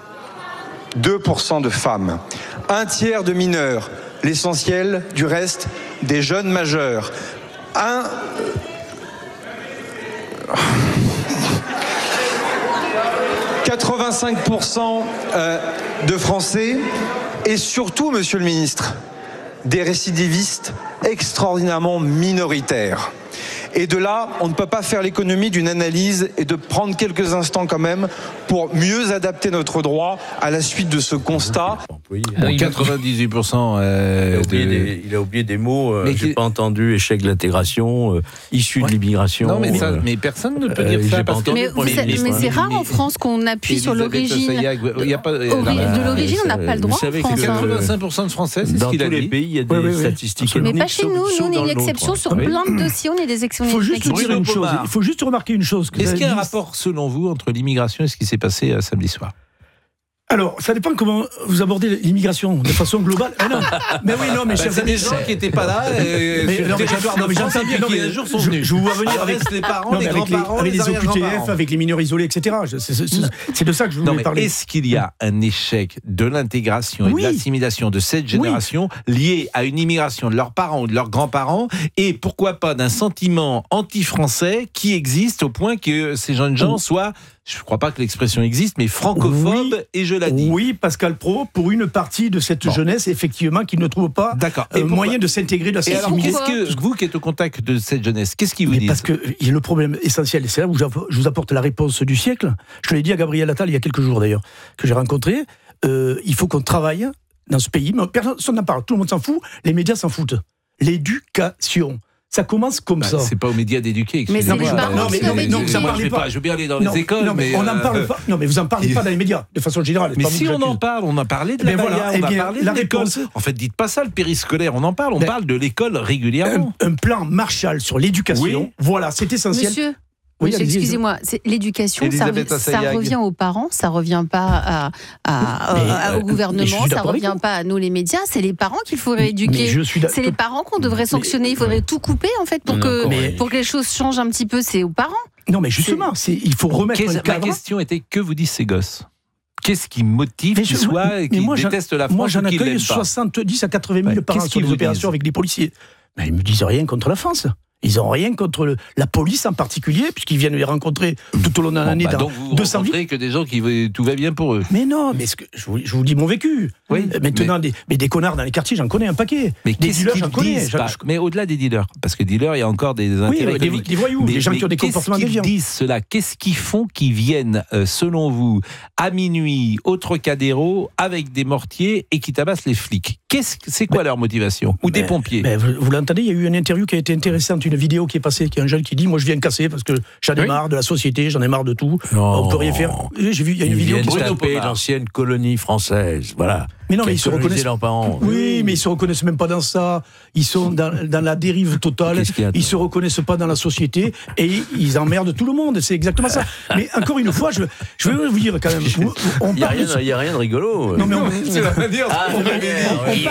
deux pour cent de femmes, un tiers de mineurs, l'essentiel du reste des jeunes majeurs. Un... quatre-vingt-cinq pour cent de Français et surtout, monsieur le ministre, des récidivistes extraordinairement minoritaires. Et de là, on ne peut pas faire l'économie d'une analyse et de prendre quelques instants quand même pour mieux adapter notre droit à la suite de ce constat. Bon, quatre-vingt-dix-huit pour cent euh, il, a oublié de... des, il a oublié des mots, euh, mais j'ai qui... pas entendu, échec de l'intégration, euh, issu ouais. de l'immigration. Non, mais, ça, euh, mais personne ne peut dire euh, ça. Parce que... Mais, mais, mais, mais c'est rare en France qu'on appuie sur l'origine. Il y a pas, Ori- de l'origine, on n'a pas le droit en France. quatre-vingt-cinq pour cent de Français, c'est dans ce qu'il a tous les dit. pays, il y a des oui, oui, statistiques. Mais pas chez nous, nous on est une exception sur plein de dossiers, on est des exceptions. Il faut juste dire une chose. Il faut juste remarquer une chose. Est-ce qu'il y a un rapport, selon vous, entre l'immigration et ce qui s'est passé samedi soir ? Alors, ça dépend comment vous abordez l'immigration de façon globale. Mais non, mais oui, non, mais bah, c'est des gens qui n'étaient pas là. Euh, mais, non, mais non, mais j'entends bien. Non, mais un jour sont venus. Je, je vous vois venir avec les parents, non, les grands-parents, avec les, les O Q T F, avec les mineurs isolés, et cetera. C'est, c'est, c'est, c'est de ça que je voulais non, mais parler. Est-ce qu'il y a un échec de l'intégration et oui. de l'assimilation de cette génération oui. lié à une immigration de leurs parents ou de leurs grands-parents et pourquoi pas d'un sentiment anti-français qui existe au point que ces jeunes gens soient, je ne crois pas que l'expression existe, mais francophobes, oui, et je la dis. Oui, Pascal Praud, pour une partie de cette bon. jeunesse, effectivement, qui ne trouve pas euh, moyen de s'intégrer dans cette société. Qu'est-ce que vous qui êtes au contact de cette jeunesse, qu'est-ce qui vous dit? Parce qu'il y a le problème essentiel, et c'est là où je vous apporte la réponse du siècle. Je l'ai dit à Gabriel Attal il y a quelques jours d'ailleurs, que j'ai rencontré. Euh, il faut qu'on travaille dans ce pays, mais personne n'en parle, tout le monde s'en fout, les médias s'en foutent. L'éducation. Ça commence comme bah, ça. C'est pas aux médias d'éduquer. Mais c'est les parents non, mais, non, mais, non, vous en parlez pas. Je veux bien aller dans non, les écoles, non, mais, mais on n'en parle pas. Non, mais vous en parlez pas dans les médias, de façon générale. Mais si on en parle, on a parlé de la voilà, Baïa, on eh bien, a parlé la de l'école. Réponse... En fait, dites pas ça, le périscolaire, on en parle. On mais parle de l'école régulièrement. Un, un plan Marshall sur l'éducation. Oui. Voilà, c'est essentiel. Monsieur Oui, Monsieur, excusez-moi, c'est l'éducation, ça, ça revient aux parents, ça revient pas à, à, mais, à, euh, au gouvernement, ça revient pas à nous les médias, c'est les parents qu'il faut rééduquer. C'est les parents qu'on devrait sanctionner, il faudrait tout couper en fait pour non, que mais... pour que les choses changent un petit peu, c'est aux parents. Non mais justement, c'est, il faut remettre Qu'est-ce, un cadre. Ma question était, que vous disent ces gosses ? Qu'est-ce qui motive qu'ils soient, qu'ils moi, détestent la France? Moi j'en accueille soixante-dix à quatre-vingt mille ouais, par an sur les opérations avec les policiers. Mais ils me disent rien contre la France. Ils n'ont rien contre le, la police en particulier, puisqu'ils viennent les rencontrer tout au long de l'année Bon, bah, dans donc vous deux cents rencontrez que des gens qui tout va bien pour eux. Mais non, mais ce que, je, vous, je vous dis mon vécu. Oui, Euh, Maintenant, mais- des, mais des connards dans les quartiers, j'en connais un paquet. Mais des qu'est-ce dealers, qu'ils j'en connais. disent j'en- pas Mais au-delà des dealers, parce que dealers, il y a encore des intérêts des- économiques. des voyous, Mais- des gens mais qui ont des qu'est-ce comportements qu'ils déviants. disent cela Qu'est-ce qu'ils font qu'ils viennent, euh, selon vous, à minuit au Trocadéro avec des mortiers et qui tabassent les flics Qu'est-ce, C'est quoi leur motivation Ou des Mais- pompiers mais vous, vous l'entendez, il y a eu une interview qui a été intéressante, une vidéo qui est passée, qui est un jeune qui dit, moi je viens casser parce que j'en ai Oui. marre de la société, j'en ai marre de tout, Non. on peut rien faire. J'ai vu, il y a une Ils vidéo viennent qui taper l'ancienne colonie française, voilà. Mais non, Qui a mais ils se colonisé reconnaissent. leurs parents. Oui, mais ils se reconnaissent même pas dans ça. Ils sont dans, dans la dérive totale. Qu'est-ce qu'il y a, Ils se reconnaissent pas dans la société et ils emmerdent tout le monde. C'est exactement ça. Mais encore une fois, je, je veux vous dire quand même. On Il n'y a, parle de rien- ce- il y a rien de rigolo. Non, mais on- C'est la dire. Ah, on- c'est la on- guerre, on- oui.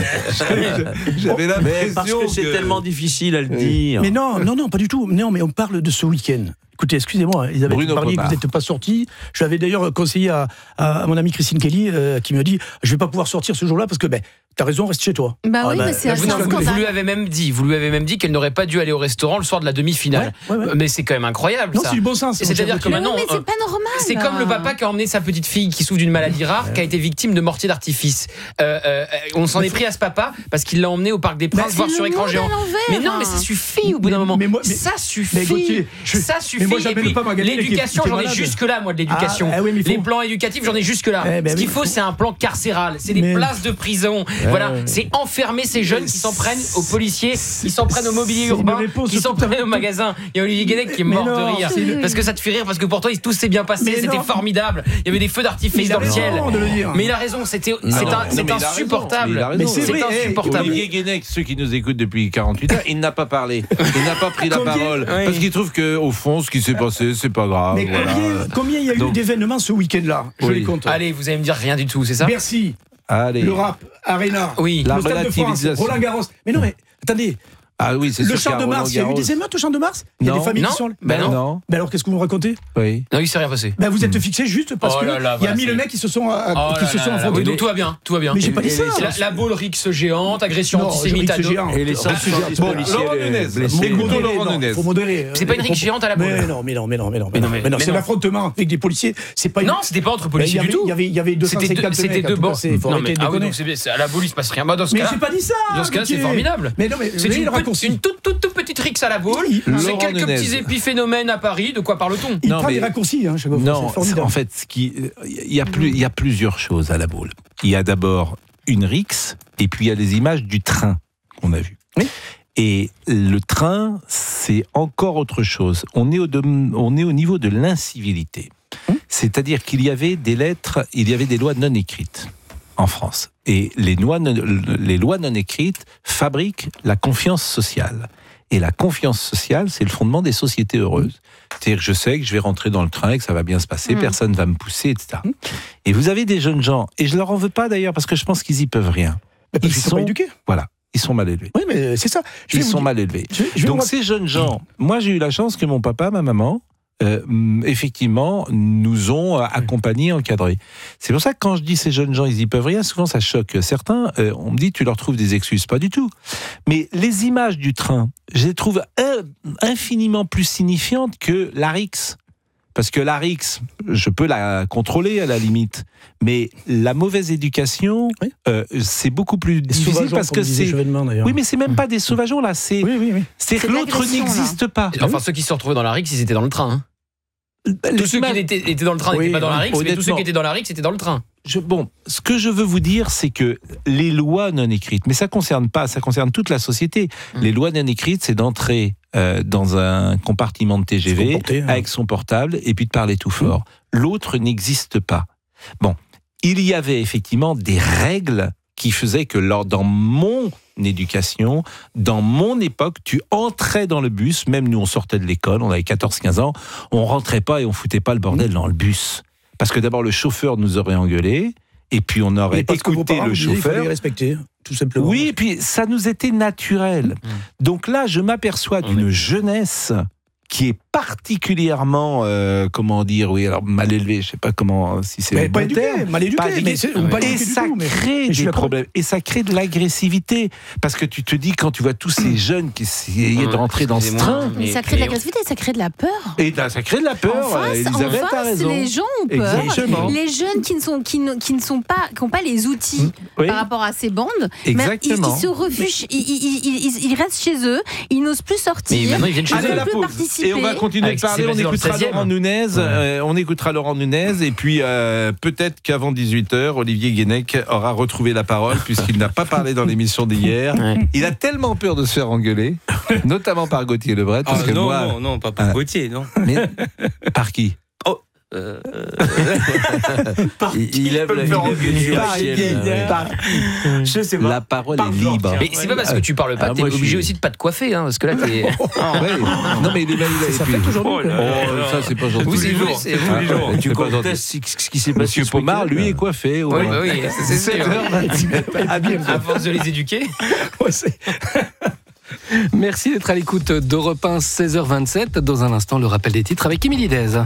on- J'avais l'impression Mais parce que c'est que- tellement difficile à le dire. Mais non, non, non, pas du tout. Non, mais on parle de ce week-end. Écoutez, excusez-moi, Isabelle, Bruno vous parliez que Popard. vous n'êtes pas sorti. Je l'avais d'ailleurs conseillé à, à, à mon amie Christine Kelly, euh, qui me dit, je vais pas pouvoir sortir ce jour-là parce que, ben, t'as raison, reste chez toi. Bah Ah, oui, ben, mais c'est là, assez je Vous, vous- vous- scandale. vous lui avez même dit, vous lui avez même dit qu'elle n'aurait pas dû aller au restaurant le soir de la demi-finale. Ouais, ouais, ouais. Mais c'est quand même incroyable. Non, ça. c'est du bon sens. Et c'est-à-dire que Mais maintenant, oui, mais euh, c'est pas normal. c'est comme le papa qui a emmené sa petite fille qui souffre d'une maladie rare, qui a été victime de mortier d'artifice. Euh, euh, on s'en est pris à ce papa parce qu'il l'a emmené au Parc des Princes Mais voir c'est sur le écran monde géant. à l'envers. Mais non, mais ça suffit au bout d'un Mais- moment. mais moi- mais- ça mais suffit. Gauthier, je- ça mais suffit. moi, Et j'amène puis, pas ma gamine qui- l'éducation, qui est j'en ai malade. jusque là, moi, de l'éducation. Ah, ah oui, mais il faut- Les plans éducatifs, j'en ai jusque là. Eh ben Ce qu'il oui, faut, faut- c'est un plan carcéral. C'est des Mais- places de prison. Voilà, ouais. c'est enfermer ces jeunes qui s'en prennent aux policiers, qui s'en prennent au mobilier c'est une urbain, réponse qui s'en tout à- prennent au magasin. Il y a Olivier Guénec qui est Mais mort non, de rire c'est une- parce que ça te fait rire parce que pour toi tout s'est bien passé, Mais c'était non. formidable. Il y avait des feux Mais d'artifice il a dans le raison ciel. de le dire. Mais il a raison, c'était Non, c'est non, un- mais c'est il a raison, insupportable. mais il a raison. Mais c'est C'est vrai, eh, insupportable. Olivier Guénec, ceux qui nous écoutent depuis quarante-huit heures, il n'a pas parlé. Il n'a pas pris la Combien- parole. Oui. Parce qu'il trouve qu'au fond, ce qui s'est passé, c'est pas grave. Mais voilà. combien, combien il y a eu Donc- d'événements ce week-end-là Je Oui. les compte. Allez, vous allez me dire rien du tout, c'est ça? Bercy, Allez. le rap, Arena, Oui. La le Stade de France, relativisation. Roland Garros. Mais non, mais attendez, Ah oui, c'est le sûr Champ qu'à de Mars, Roland il y a eu Garros- des émeutes au Champ de Mars Il y a Non. des familles Non. qui sont là. Ben non. Non. Ben alors qu'est-ce que vous me racontez Oui. Non, il s'est rien passé. Ben vous êtes fixé juste parce Oh que là là, il y a voilà, mille c'est- mecs qui se sont, euh, Oh qui là se sont là là, affrontés. oui, donc tout va bien, tout va bien. Mais j'ai pas dit ça. La, la boule Rix géante, agression Non, antisémite à Rix dos. géant. Et les Bon, centres bon, policiers Laurent les Nunez. blessés. Mais Plutôt modéré, Laurent non, Nunez. faut modérer. C'est pas une Rix géante à la boule. Mais non, mais non, mais non, mais non. Mais non, mais- Mais non, mais c'est non. l'affrontement avec des policiers. C'est pas une. Non, c'était pas entre Ben, il y policiers avait- du tout. Il y avait, il y avait deux cent C'était deux, cinquante c'était mecs à deux tout bancs. casser. Faut Non, arrêter mais, de ah oui, déconner. donc c'est bien, c'est- à la boule, il se passe rien. Bah, dans ce Mais cas-là, j'ai pas dit ça. dans ce cas-là, c'est Gauthier. formidable. Mais non, mais C'est voyez une, le petite- raccourci. une toute, toute, toute petite rixe à la boule. Il- C'est Laurent quelques Nunez. petits épiphénomènes à Paris. De quoi parle-t-on? Il Non, prend mais- des raccourcis, hein, chaque fois. Non, C'est formidable. en fait, ce qui, il y a plus, il y a plusieurs choses à la boule. Il y a d'abord une rixe, et puis il y a les images du train qu'on a vu. Oui. Et le train, c'est encore autre chose. On est au, on est au niveau de l'incivilité. Hum. C'est-à-dire qu'il y avait des lettres, il y avait des lois non écrites en France. Et les lois non, les lois non écrites fabriquent la confiance sociale. Et la confiance sociale, c'est le fondement des sociétés heureuses. C'est-à-dire que je sais que je vais rentrer dans le train et que ça va bien se passer, Mmh. personne ne va me pousser, et cetera. Mmh. Et vous avez des jeunes gens, et je leur en veux pas d'ailleurs, parce que je pense qu'ils y peuvent rien. Mais parce qu'ils sont pas éduqués. Voilà, ils sont mal élevés. Oui, mais c'est ça. Je vais Ils vous sont dire- mal élevés. Je vais- je vais Donc vous- ces jeunes gens, moi j'ai eu la chance que mon papa, ma maman, euh, effectivement, nous ont euh, accompagnés, encadrés. C'est pour ça que quand je dis ces jeunes gens, ils y peuvent rien, souvent ça choque certains. Euh, on me dit, tu leur trouves des excuses. Pas du tout. Mais les images du train, je les trouve euh, infiniment plus signifiantes que la rixe. Parce que la rixe, je peux la contrôler à la limite. Mais la mauvaise éducation, oui. euh, c'est beaucoup plus difficile parce que c'est. Oui, mais c'est même pas des sauvageons là. C'est. Oui, oui, oui. C'est que l'autre n'existe pas. Enfin, ceux qui se sont retrouvés dans la rixe, ils étaient dans le train. Hein. Tous ceux qui étaient, étaient dans le train n'étaient oui, pas dans la rixe, mais tous ceux honnêtement. qui étaient dans la rixe étaient dans le train. Je, bon, ce que je veux vous dire, c'est que les lois non écrites, mais ça concerne pas, ça concerne toute la société. Mmh. Les lois non écrites, c'est d'entrer euh, dans un compartiment de T G V hein. avec son portable et puis de parler tout fort. Mmh. L'autre n'existe pas. Bon, il y avait effectivement des règles qui faisaient que lors, dans mon éducation, dans mon époque, tu entrais dans le bus, même nous on sortait de l'école, on avait quatorze quinze ans, on rentrait pas et on foutait pas le bordel dans le bus. Parce que d'abord le chauffeur nous aurait engueulé, et puis on aurait écouté le chauffeur. Il fallait respecter, tout simplement. Oui, et puis ça nous était naturel. Mmh. Donc là, je m'aperçois d'une jeunesse qui est particulièrement, euh, comment dire, oui, alors mal élevé, je sais pas comment, si c'est mais le pas bon éduqué, terme, mal éduqué, pas mais éduqué. c'est- ou pas et éduqué du ça tout, mais- crée mais je suis des d'accord. problèmes, et ça crée de l'agressivité, parce que tu te dis, quand tu vois tous ces jeunes qui essayaient de rentrer dans ce train, Mais ça crée de l'agressivité, ça crée de la peur. et là, ça crée de la peur, En face, Elisabeth en a face, raison. les gens ont peur. Exactement. Les jeunes qui ne sont, qui ne, qui ne sont pas, qui n'ont pas les outils Oui. par rapport à ces bandes, Exactement. mais ils, ils se refugient, ils, ils, ils, ils- ils restent chez eux, ils n'osent plus sortir, Mais maintenant, ils viennent chez ils eux. ne Allez, veulent la plus pause. participer. Et on va continuer Avec de parler. ce qui On s'est passé dans le écoutera seizième. Laurent Nunez. Euh, on écoutera Laurent Nunez. Et puis, euh, peut-être qu'avant dix-huit heures, Olivier Guénec aura retrouvé la parole, puisqu'il n'a pas parlé dans l'émission d'hier. Il a tellement peur de se faire engueuler, notamment par Gauthier Lebret. Parce Ah, que non, moi, non, non, pas par Ah. Gauthier, non. Mais par qui Euh, Il, il lève la, il lève les yeux au ciel, là, ouais. Je sais pas. La parole Par est libre. Mais c'est pas parce que tu parles pas Ah, que t'es moi, je obligé suis- aussi de pas te coiffer, hein, parce que là t'es. Ah, ouais. Non, mais il est validé. Ça fait toujours Oh, bien. ça, c'est pas gentil. Vous, c'est vous, c'est vous. Ah, les jours. ouais, Tu c'est pas gentil. contestes ce ce qui s'est passé. Monsieur ce Pomard, week-end. lui, est coiffé. au Oui, moins. bah oui, c'est sûr. sept heures vingt-sept. Ah, bien, À force de les éduquer. Ouais, c'est- Merci d'être à l'écoute d'Europe un, seize heures vingt-sept. Dans un instant, le rappel des titres avec Émilie Dez.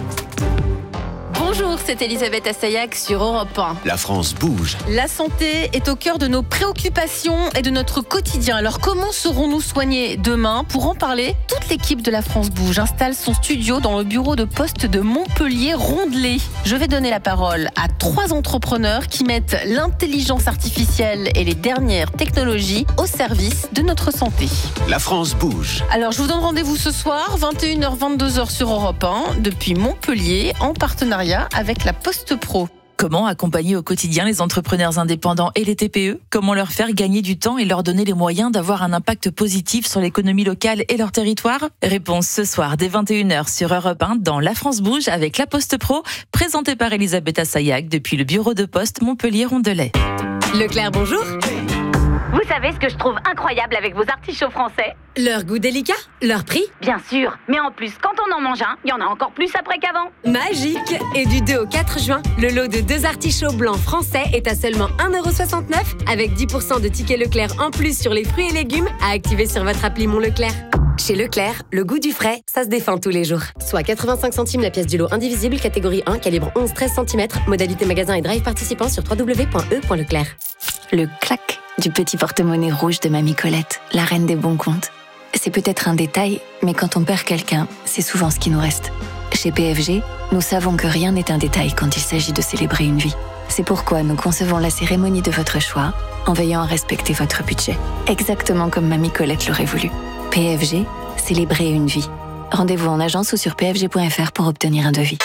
Bonjour, c'est Elisabeth Assayag sur Europe un. La France bouge. La santé est au cœur de nos préoccupations et de notre quotidien. Alors comment serons-nous soignés demain? Pour en parler, toute l'équipe de La France Bouge installe son studio dans le bureau de poste de Montpellier-Rondelet. Je vais donner la parole à trois entrepreneurs qui mettent l'intelligence artificielle et les dernières technologies au service de notre santé. La France bouge. Alors, je vous donne rendez-vous ce soir, vingt et une heures, vingt-deux heures sur Europe un, depuis Montpellier, en partenariat avec la Poste Pro. Comment accompagner au quotidien les entrepreneurs indépendants et les T P E? Comment leur faire gagner du temps et leur donner les moyens d'avoir un impact positif sur l'économie locale et leur territoire? Réponse ce soir dès vingt et une heures sur Europe un dans La France Bouge avec la Poste Pro, présentée par Elisabeth Assayag depuis le bureau de poste Montpellier-Rondelet. Leclerc, bonjour. Vous savez ce que je trouve incroyable avec vos artichauts français? Leur goût délicat, leur prix Bien sûr, mais en plus, quand on en mange un, il y en a encore plus après qu'avant. magique. Et du deux au quatre juin, le lot de deux artichauts blancs français est à seulement un euro soixante-neuf avec dix pour cent de tickets Leclerc en plus sur les fruits et légumes à activer sur votre appli Mon Leclerc. Chez Leclerc, le goût du frais, ça se défend tous les jours. Soit quatre-vingt-cinq centimes la pièce du lot indivisible, catégorie un, calibre onze treize centimètres, modalité magasin et drive participant sur w w w point e point leclerc. Le clac du petit porte-monnaie rouge de Mamie Colette, la reine des bons comptes. C'est peut-être un détail, mais quand on perd quelqu'un, c'est souvent ce qui nous reste. Chez P F G, nous savons que rien n'est un détail quand il s'agit de célébrer une vie. C'est pourquoi nous concevons la cérémonie de votre choix en veillant à respecter votre budget. Exactement comme Mamie Colette l'aurait voulu. P F G, célébrer une vie. Rendez-vous en agence ou sur p f g point f r pour obtenir un devis.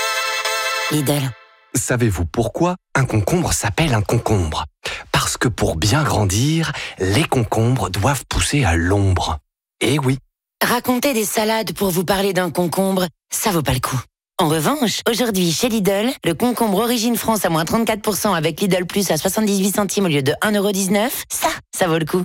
Lidl. Savez-vous pourquoi un concombre s'appelle un concombre? Parce que pour bien grandir, les concombres doivent pousser à l'ombre. Eh oui. Raconter des salades pour vous parler d'un concombre, ça vaut pas le coup. En revanche, aujourd'hui chez Lidl, le concombre Origine France à moins trente-quatre pour cent avec Lidl Plus à soixante-dix-huit centimes au lieu de un euro dix-neuf, ça, ça vaut le coup.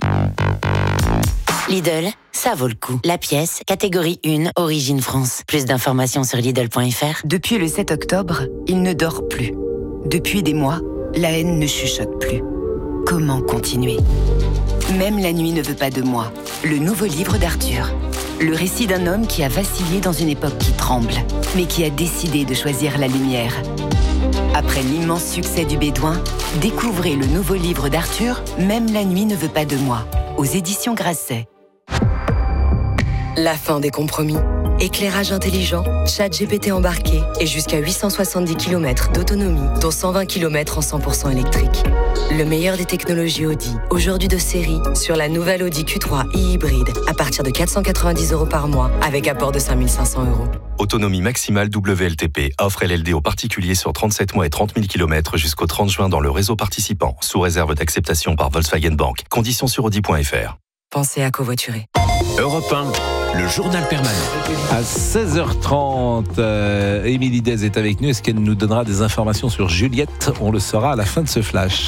Lidl, ça vaut le coup. La pièce, catégorie un, Origine France. Plus d'informations sur Lidl point f r. Depuis le sept octobre, il ne dort plus. Depuis des mois, la haine ne chuchote plus. Comment continuer? Même la nuit ne veut pas de moi. Le nouveau livre d'Arthur. Le récit d'un homme qui a vacillé dans une époque qui tremble, mais qui a décidé de choisir la lumière. Après l'immense succès du Bédouin, découvrez le nouveau livre d'Arthur, Même la nuit ne veut pas de moi, aux éditions Grasset. La fin des compromis. Éclairage intelligent, chat G P T embarqué et jusqu'à huit cent soixante-dix kilomètres d'autonomie, dont cent vingt kilomètres en cent pour cent électrique. Le meilleur des technologies Audi, aujourd'hui de série, sur la nouvelle Audi Q trois e-hybride, à partir de quatre cent quatre-vingt-dix euros par mois, avec apport de cinq mille cinq cents euros. Autonomie maximale W L T P. Offre L L D aux particuliers sur trente-sept mois et trente mille kilomètres jusqu'au trente juin dans le réseau participant, sous réserve d'acceptation par Volkswagen Bank. Conditions sur audi point f r. Pensez à covoiturer. Europe un, le journal permanent. À seize heures trente, euh, Émilie Dez est avec nous. Est-ce qu'elle nous donnera des informations sur Juliette? On le saura à la fin de ce flash.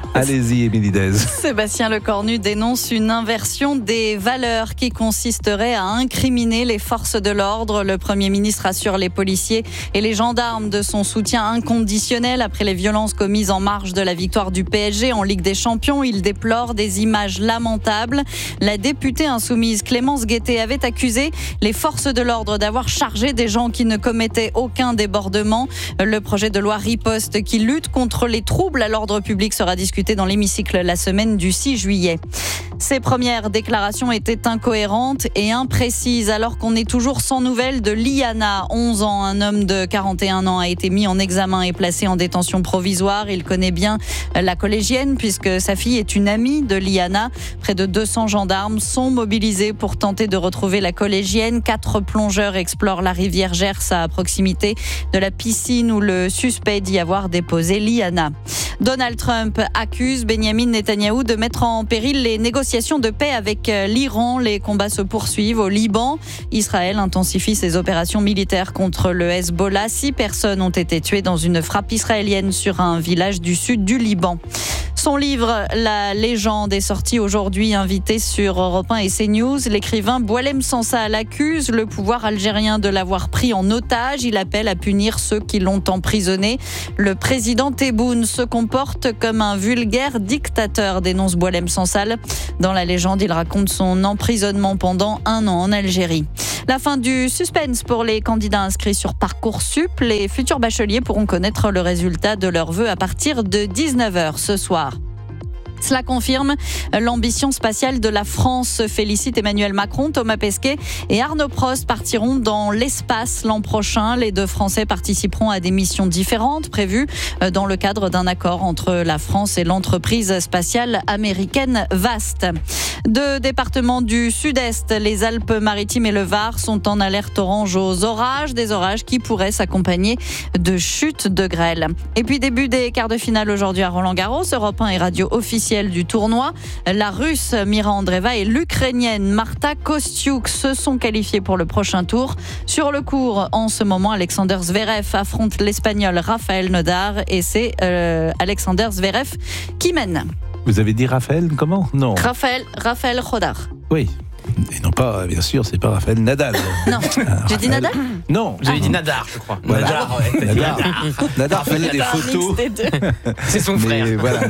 Allez-y, Émilie Dez. Sébastien Lecornu dénonce une inversion des valeurs qui consisterait à incriminer les forces de l'ordre. Le Premier ministre assure les policiers et les gendarmes de son soutien inconditionnel après les violences commises en marge de la victoire du P S G en Ligue des Champions. Il déplore des images lamentables. La députée insoumise Clémence Guettet avait accusé les forces de l'ordre d'avoir chargé des gens qui ne commettaient aucun débordement. Le projet de loi Riposte qui lutte contre les troubles à l'ordre public sera discuté dans l'hémicycle la semaine du six juillet. Ses premières déclarations étaient incohérentes et imprécises alors qu'on est toujours sans nouvelles de Liana, onze ans. Un homme de quarante et un ans a été mis en examen et placé en détention provisoire. Il connaît bien la collégienne puisque sa fille est une amie de Liana. Près de deux cents gendarmes sont mobilisés pour tenter de retrouver la collégienne. Quatre plongeurs explorent la rivière Gers à proximité de la piscine où le suspect dit avoir déposé Liana. Donald Trump accuse Benjamin Netanyahou de mettre en péril les négociations de paix avec l'Iran. Les combats se poursuivent au Liban. Israël intensifie ses opérations militaires contre le Hezbollah. Six personnes ont été tuées dans une frappe israélienne sur un village du sud du Liban. Son livre « La légende » est sorti aujourd'hui, invité sur Europe un et CNews. L'écrivain Boualem Sansal l'accuse le pouvoir algérien de l'avoir pris en otage. Il appelle à punir ceux qui l'ont emprisonné. Le président Tebboune se comporte comme un vulgaire dictateur, dénonce Boualem Sansal. Dans La légende, il raconte son emprisonnement pendant un an en Algérie. La fin du suspense pour les candidats inscrits sur Parcoursup. Les futurs bacheliers pourront connaître le résultat de leurs vœux à partir de dix-neuf heures ce soir. Cela confirme l'ambition spatiale de la France. Félicite Emmanuel Macron, Thomas Pesquet et Arnaud Prost partiront dans l'espace l'an prochain. Les deux Français participeront à des missions différentes prévues dans le cadre d'un accord entre la France et l'entreprise spatiale américaine Vast. Deux départements du sud-est, les Alpes-Maritimes et le Var, sont en alerte orange aux orages. Des orages qui pourraient s'accompagner de chutes de grêle. Et puis début des quarts de finale aujourd'hui à Roland-Garros. Europe un et radio officielle du tournoi. La Russe Mira Andreeva et l'Ukrainienne Marta Kostyuk se sont qualifiées pour le prochain tour. Sur le court, en ce moment, Alexander Zverev affronte l'Espagnol Rafael Nadal et c'est euh, Alexander Zverev qui mène. Vous avez dit Raphaël, comment? Non. Raphaël, Raphaël Rodar. Oui. Et non pas, bien sûr, c'est pas Raphaël Nadal. Non, j'ai dit Nadal? Non. J'avais ah. dit Nadar, je crois. Voilà. Nadar, ouais. Nadar. Nadar faisait des photos. C'est son frère. Mais, voilà,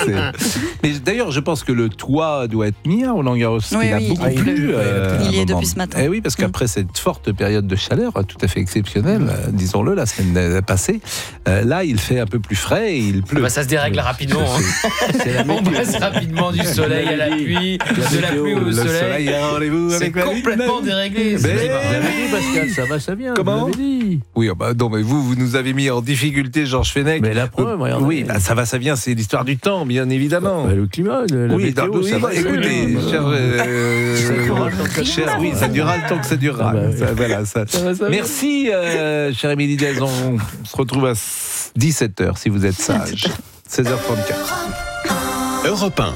mais d'ailleurs, je pense que le toit doit être mis à Roland-Garros. Oui, il a oui, beaucoup il plu. Euh, il y est depuis ce matin. Eh oui, parce qu'après mm. cette forte période de chaleur, tout à fait exceptionnelle, mm. euh, disons-le, la semaine passée, euh, là, il fait un peu plus frais et il pleut. Bah, ça se dérègle oui. rapidement. Hein. C'est la On passe rapidement du soleil à la pluie, de la pluie au soleil. Le soleil a rendez-vous avec la complètement déréglé. Vous avez dit, Pascal, ça va, ça vient. Comment? Vous l'avez dit. Oui, bah, non, mais vous, vous nous avez mis en difficulté, Georges Fenech. Mais la preuve, euh, oui, bah, ça va, ça vient, c'est l'histoire du temps, bien évidemment. Bah, le climat, le, la oui, météo, oui, ça bah, va. Écoutez, cher, euh, ça cher, oui, ça durera le temps que ça durera. Ah bah, ça, voilà, ça. Ça va, ça merci, euh, chère Émilie Dez. On se retrouve à dix-sept heures si vous êtes sage. seize heures trente-quatre. Europe un.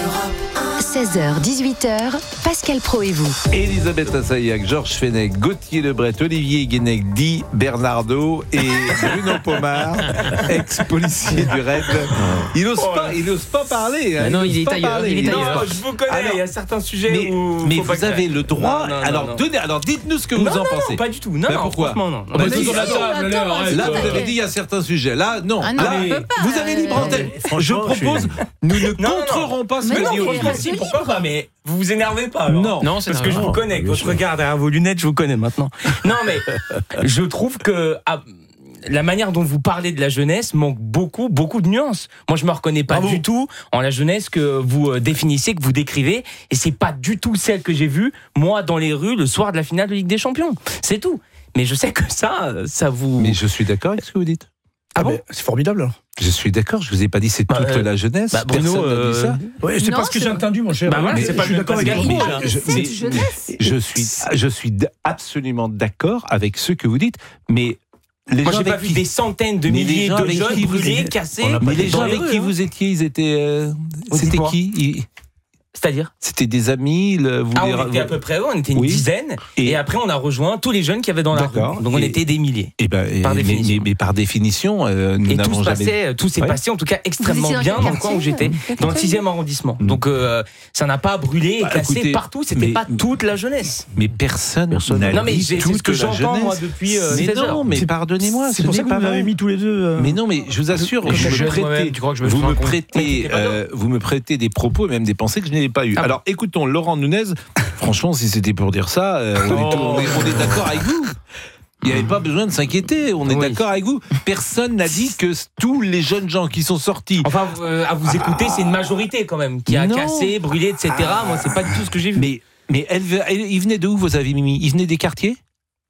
seize heures, dix-huit heures, Pascal Pro et vous. Elisabeth Assayag, Georges Fenech, Gauthier Lebret, Olivier Guénec, Di Bernardo et Bruno Pomar, ex-policier du Raid. Il n'ose oh, pas, il n'ose pas parler. Hein, non, il, il est ailleurs. Parler. Il est ailleurs. Non, je vous connais. Alors, il y a certains sujets mais, où. Mais vous avez le droit. Non, non, alors, non. Donnez, alors, dites-nous ce que vous non, en non, pensez. Non, pas du tout. Non, mais non, pourquoi? Non, non. On est tous sur la table. Là, vous avez dit il y a certains sujets. Là, non. Ah non là, pas, vous avez libre antenne. Je propose. Nous ne contrerons pas ce que dit Olivier. Pourquoi pas? Mais vous vous énervez pas. Alors. Non, non parce que je vous connais. Quand je regarde derrière vos lunettes, je vous connais maintenant. Non, mais je trouve que ah, la manière dont vous parlez de la jeunesse manque beaucoup, beaucoup de nuances. Moi, je me reconnais pas Bravo. du tout en la jeunesse que vous définissez, que vous décrivez, et c'est pas du tout celle que j'ai vue moi dans les rues le soir de la finale de Ligue des Champions. C'est tout. Mais je sais que ça, ça vous. Mais je suis d'accord avec ce que vous dites. Ah bon, c'est formidable. Je suis d'accord, je vous ai pas dit c'est toute euh, la jeunesse. Bah Bruno, personne euh... n'a dit ça. Ouais, c'est pas ce que j'ai entendu, mon cher. Bah voilà, c'est pas je suis d'accord avec vous. Je, je, je suis, je suis absolument d'accord avec ce que vous dites, mais les Moi, gens j'ai pas qui... vu des centaines de milliers de jeunes brûlés, cassés. Mais les gens avec qui vous étiez, ils étaient, euh, c'était qui ils... C'est-à-dire ? C'était des amis. Le, vous ah, les... on était à peu près, on était une oui. dizaine. Et... et après, on a rejoint tous les jeunes qu'il y avait dans la D'accord. rue. Donc, on et... était des milliers. Et ben, et par mais, définition. Mais, mais par définition, euh, nous et n'avons tout jamais. Passait, tout s'est ouais. passé, en tout cas, extrêmement bien dans le coin où j'étais, dans le sixième arrondissement. Mmh. Donc, euh, ça n'a pas brûlé et bah, cassé écoutez, partout. C'était mais, pas toute la jeunesse. Mais personne, personne n'a non, mais dit c'est toute ce que j'entends moi depuis. Euh, mais non, mais pardonnez-moi, c'est pour ça que vous m'avez mis tous les deux. Mais non, mais je vous assure, vous me prêtez, vous me prêtez des propos et même des pensées que je n'ai pas eu. Alors, écoutons Laurent Nunez. Franchement, si c'était pour dire ça, euh, on, est tout, on, est, on est d'accord avec vous. Il n'y avait pas besoin de s'inquiéter, on est oui. d'accord avec vous. Personne n'a dit que tous les jeunes gens qui sont sortis... Enfin, euh, à vous ah, écouter, c'est une majorité quand même, qui a non. cassé, brûlé, et cetera. Ah, Moi, c'est pas du tout ce que j'ai vu. Mais, mais elle, elle, ils venaient de où, vos amis, Mimi ? Ils venaient des quartiers ? C'est-à-dire ?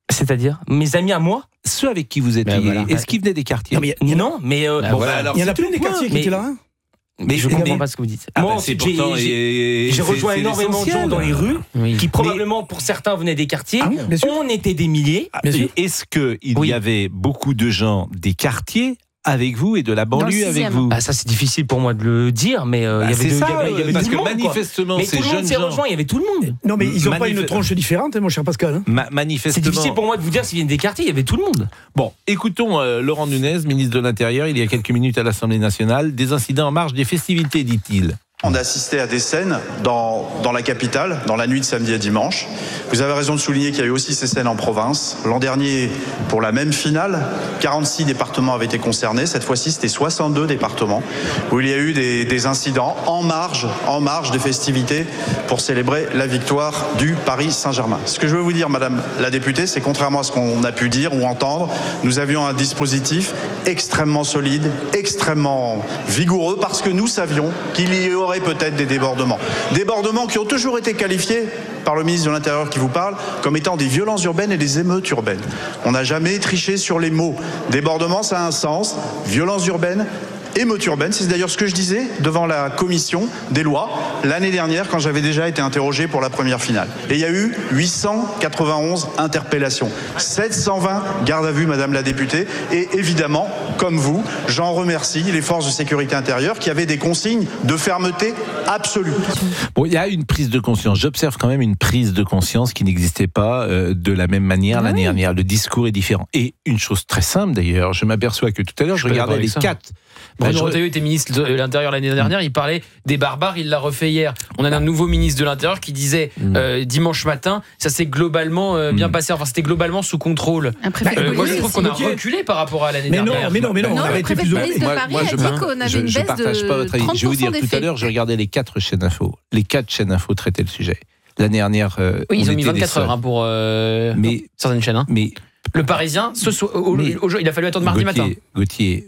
Mes amis à moi ? Ceux avec qui vous étiez. Voilà. Est-ce qu'ils venaient des quartiers ? Non, mais, non, mais euh, bah, bon, voilà, alors, il y en a plein des quartiers qui mais, étaient là, hein. Mais je ne comprends pas ce que vous dites. Ah Moi, bah c'est pourtant, j'ai, j'ai rejoint énormément de gens dans les rues, oui. qui probablement, pour certains, venaient des quartiers. Ah, on était des milliers. Ah, est-ce qu'il oui. y avait beaucoup de gens des quartiers avec vous et de la banlieue avec vous? Bah, ça, c'est difficile pour moi de le dire, mais euh, bah, il y avait, de, ça, il y avait, il y avait parce tout que le monde. Manifestement, mais ces tout le monde jeunes s'est gens... rejoint, il y avait tout le monde. Non, mais ils n'ont Manif... pas une tronche différente, hein, mon cher Pascal. Hein. Ma- manifestement... C'est difficile pour moi de vous dire s'ils viennent des quartiers, il y avait tout le monde. Bon, écoutons euh, Laurent Nunez, ministre de l'Intérieur, il y a quelques minutes à l'Assemblée nationale. Des incidents en marge des festivités, dit-il. On a assisté à des scènes dans, dans la capitale, dans la nuit de samedi à dimanche. Vous avez raison de souligner qu'il y a eu aussi ces scènes en province. L'an dernier, pour la même finale, quarante-six départements avaient été concernés. Cette fois-ci, c'était soixante-deux départements où il y a eu des, des incidents en marge, en marge des festivités pour célébrer la victoire du Paris Saint-Germain. Ce que je veux vous dire, Madame la députée, c'est contrairement à ce qu'on a pu dire ou entendre, nous avions un dispositif extrêmement solide, extrêmement vigoureux, parce que nous savions qu'il y aurait peut-être des débordements. Débordements qui ont toujours été qualifiés par le ministre de l'Intérieur qui vous parle comme étant des violences urbaines et des émeutes urbaines. On n'a jamais triché sur les mots. Débordement, ça a un sens. Violences urbaines, émeutes urbaines, c'est d'ailleurs ce que je disais devant la commission des lois l'année dernière quand j'avais déjà été interrogé pour la première finale. Et il y a eu huit cent quatre-vingt-onze interpellations, sept cent vingt gardes à vue, Madame la députée, et évidemment, comme vous, j'en remercie les forces de sécurité intérieure qui avaient des consignes de fermeté absolue. Bon, il y a une prise de conscience. J'observe quand même une prise de conscience qui n'existait pas euh, de la même manière ah l'année oui. dernière. Le discours est différent. Et une chose très simple d'ailleurs, je m'aperçois que tout à l'heure, je, je regardais les quatre. Bruno bah, Retailleau était ministre de l'Intérieur l'année dernière, il parlait des barbares, il l'a refait hier. On a un nouveau ministre de l'Intérieur qui disait mmh. euh, dimanche matin, ça s'est globalement euh, bien mmh. passé, enfin c'était globalement sous contrôle. Euh, moi je trouve qu'on a reculé par rapport à l'année mais dernière. Non, mais non, mais non, non, on le préfet de police de Paris moi, moi, je a dit qu'on avait je, une baisse je partage de pas votre avis. Je vais vous dire, tout à l'heure, je regardais les quatre chaînes info. Les quatre chaînes info traitaient le sujet. L'année dernière, euh, oui, ils ont mis vingt-quatre heures hein, pour euh, mais, certaines chaînes. Hein. Mais le Parisien, ce so- au, mais, au, au, il a fallu attendre mardi Gauthier, matin. Gauthier,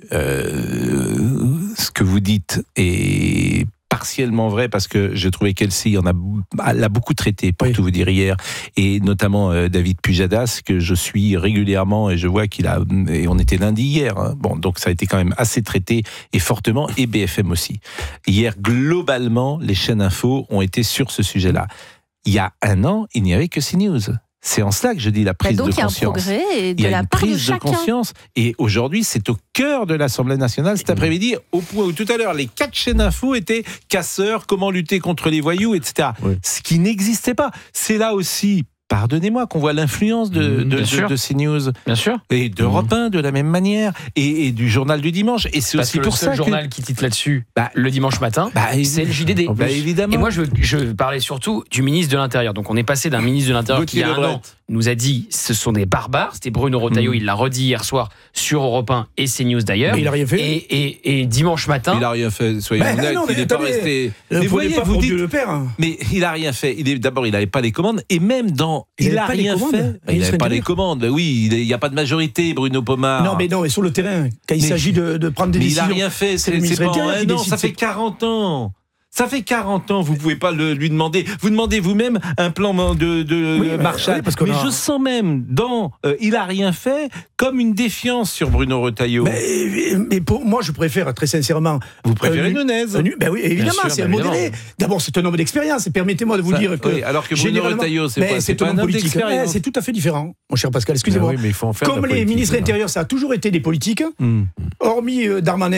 euh, ce que vous dites est partiellement vrai parce que je trouvais qu'Elsie en a, elle a beaucoup traité, pour oui. tout vous dire hier, et notamment euh, David Pujadas, que je suis régulièrement et je vois qu'il a, et on était lundi hier, hein. Bon, donc ça a été quand même assez traité et fortement, et B F M aussi. Hier, globalement, les chaînes info ont été sur ce sujet-là. Il y a un an, il n'y avait que CNews. C'est en cela que je dis la prise donc, de conscience. Il y a un progrès et de il y a la une part prise de, de conscience. Et aujourd'hui, c'est au cœur de l'Assemblée nationale cet après-midi, au point où tout à l'heure, les quatre chaînes info étaient casseurs, comment lutter contre les voyous, et cetera. Oui. Ce qui n'existait pas. C'est là aussi, pardonnez-moi, qu'on voit l'influence de, mmh, de, de, de CNews. Bien sûr. Et d'Europe un, de la même manière. Et, et du journal du dimanche. Et c'est Parce aussi que pour le seul ça journal que... qui titre là-dessus, bah, le dimanche matin, bah, c'est le J D D. Bah, évidemment. Et moi, je, je parlais surtout du ministre de l'Intérieur. Donc, on est passé d'un ministre de l'Intérieur qui, il y a un an, nous a dit ce sont des barbares. C'était Bruno Retailleau, mmh. il l'a redit hier soir sur Europe un et CNews d'ailleurs. Mais il n'a rien fait. Et, et, et dimanche matin. Il n'a rien fait, soyons bah, honnêtes. Il n'est pas resté. Mais voyez, vous dites. Le père. Mais il n'a rien fait. Il est, d'abord, il n'avait pas les commandes. Et même dans. Il n'a rien fait. Il n'avait pas les commandes. Oui, il n'y a pas de majorité, Bruno Pomar. Non, mais non, mais sur le terrain, quand il mais, s'agit de, de prendre des mais décisions. Il n'a rien fait. C'est, c'est, c'est pas un an, ça fait quarante ans. Ça fait quarante ans, vous pouvez pas le, lui demander. Vous demandez vous-même un plan de, de oui, Marshall. Oui, parce que mais a... je sens même dans euh, il a rien fait comme une défiance sur Bruno Retailleau. Mais, mais pour moi, je préfère très sincèrement. Vous préférez euh, Nunez euh, Ben oui, évidemment, sûr, c'est un modéré. D'abord, c'est un homme d'expérience. Et permettez-moi de vous ça, dire que. Oui, alors que Bruno Retailleau, c'est, pas, c'est, c'est pas un homme politique. Ouais, c'est tout à fait différent, mon cher Pascal. Excusez-moi. Oui, mais il faut en faire comme les ministres intérieurs, ça a toujours été des politiques. Mm. Hormis euh, Darmanin, que je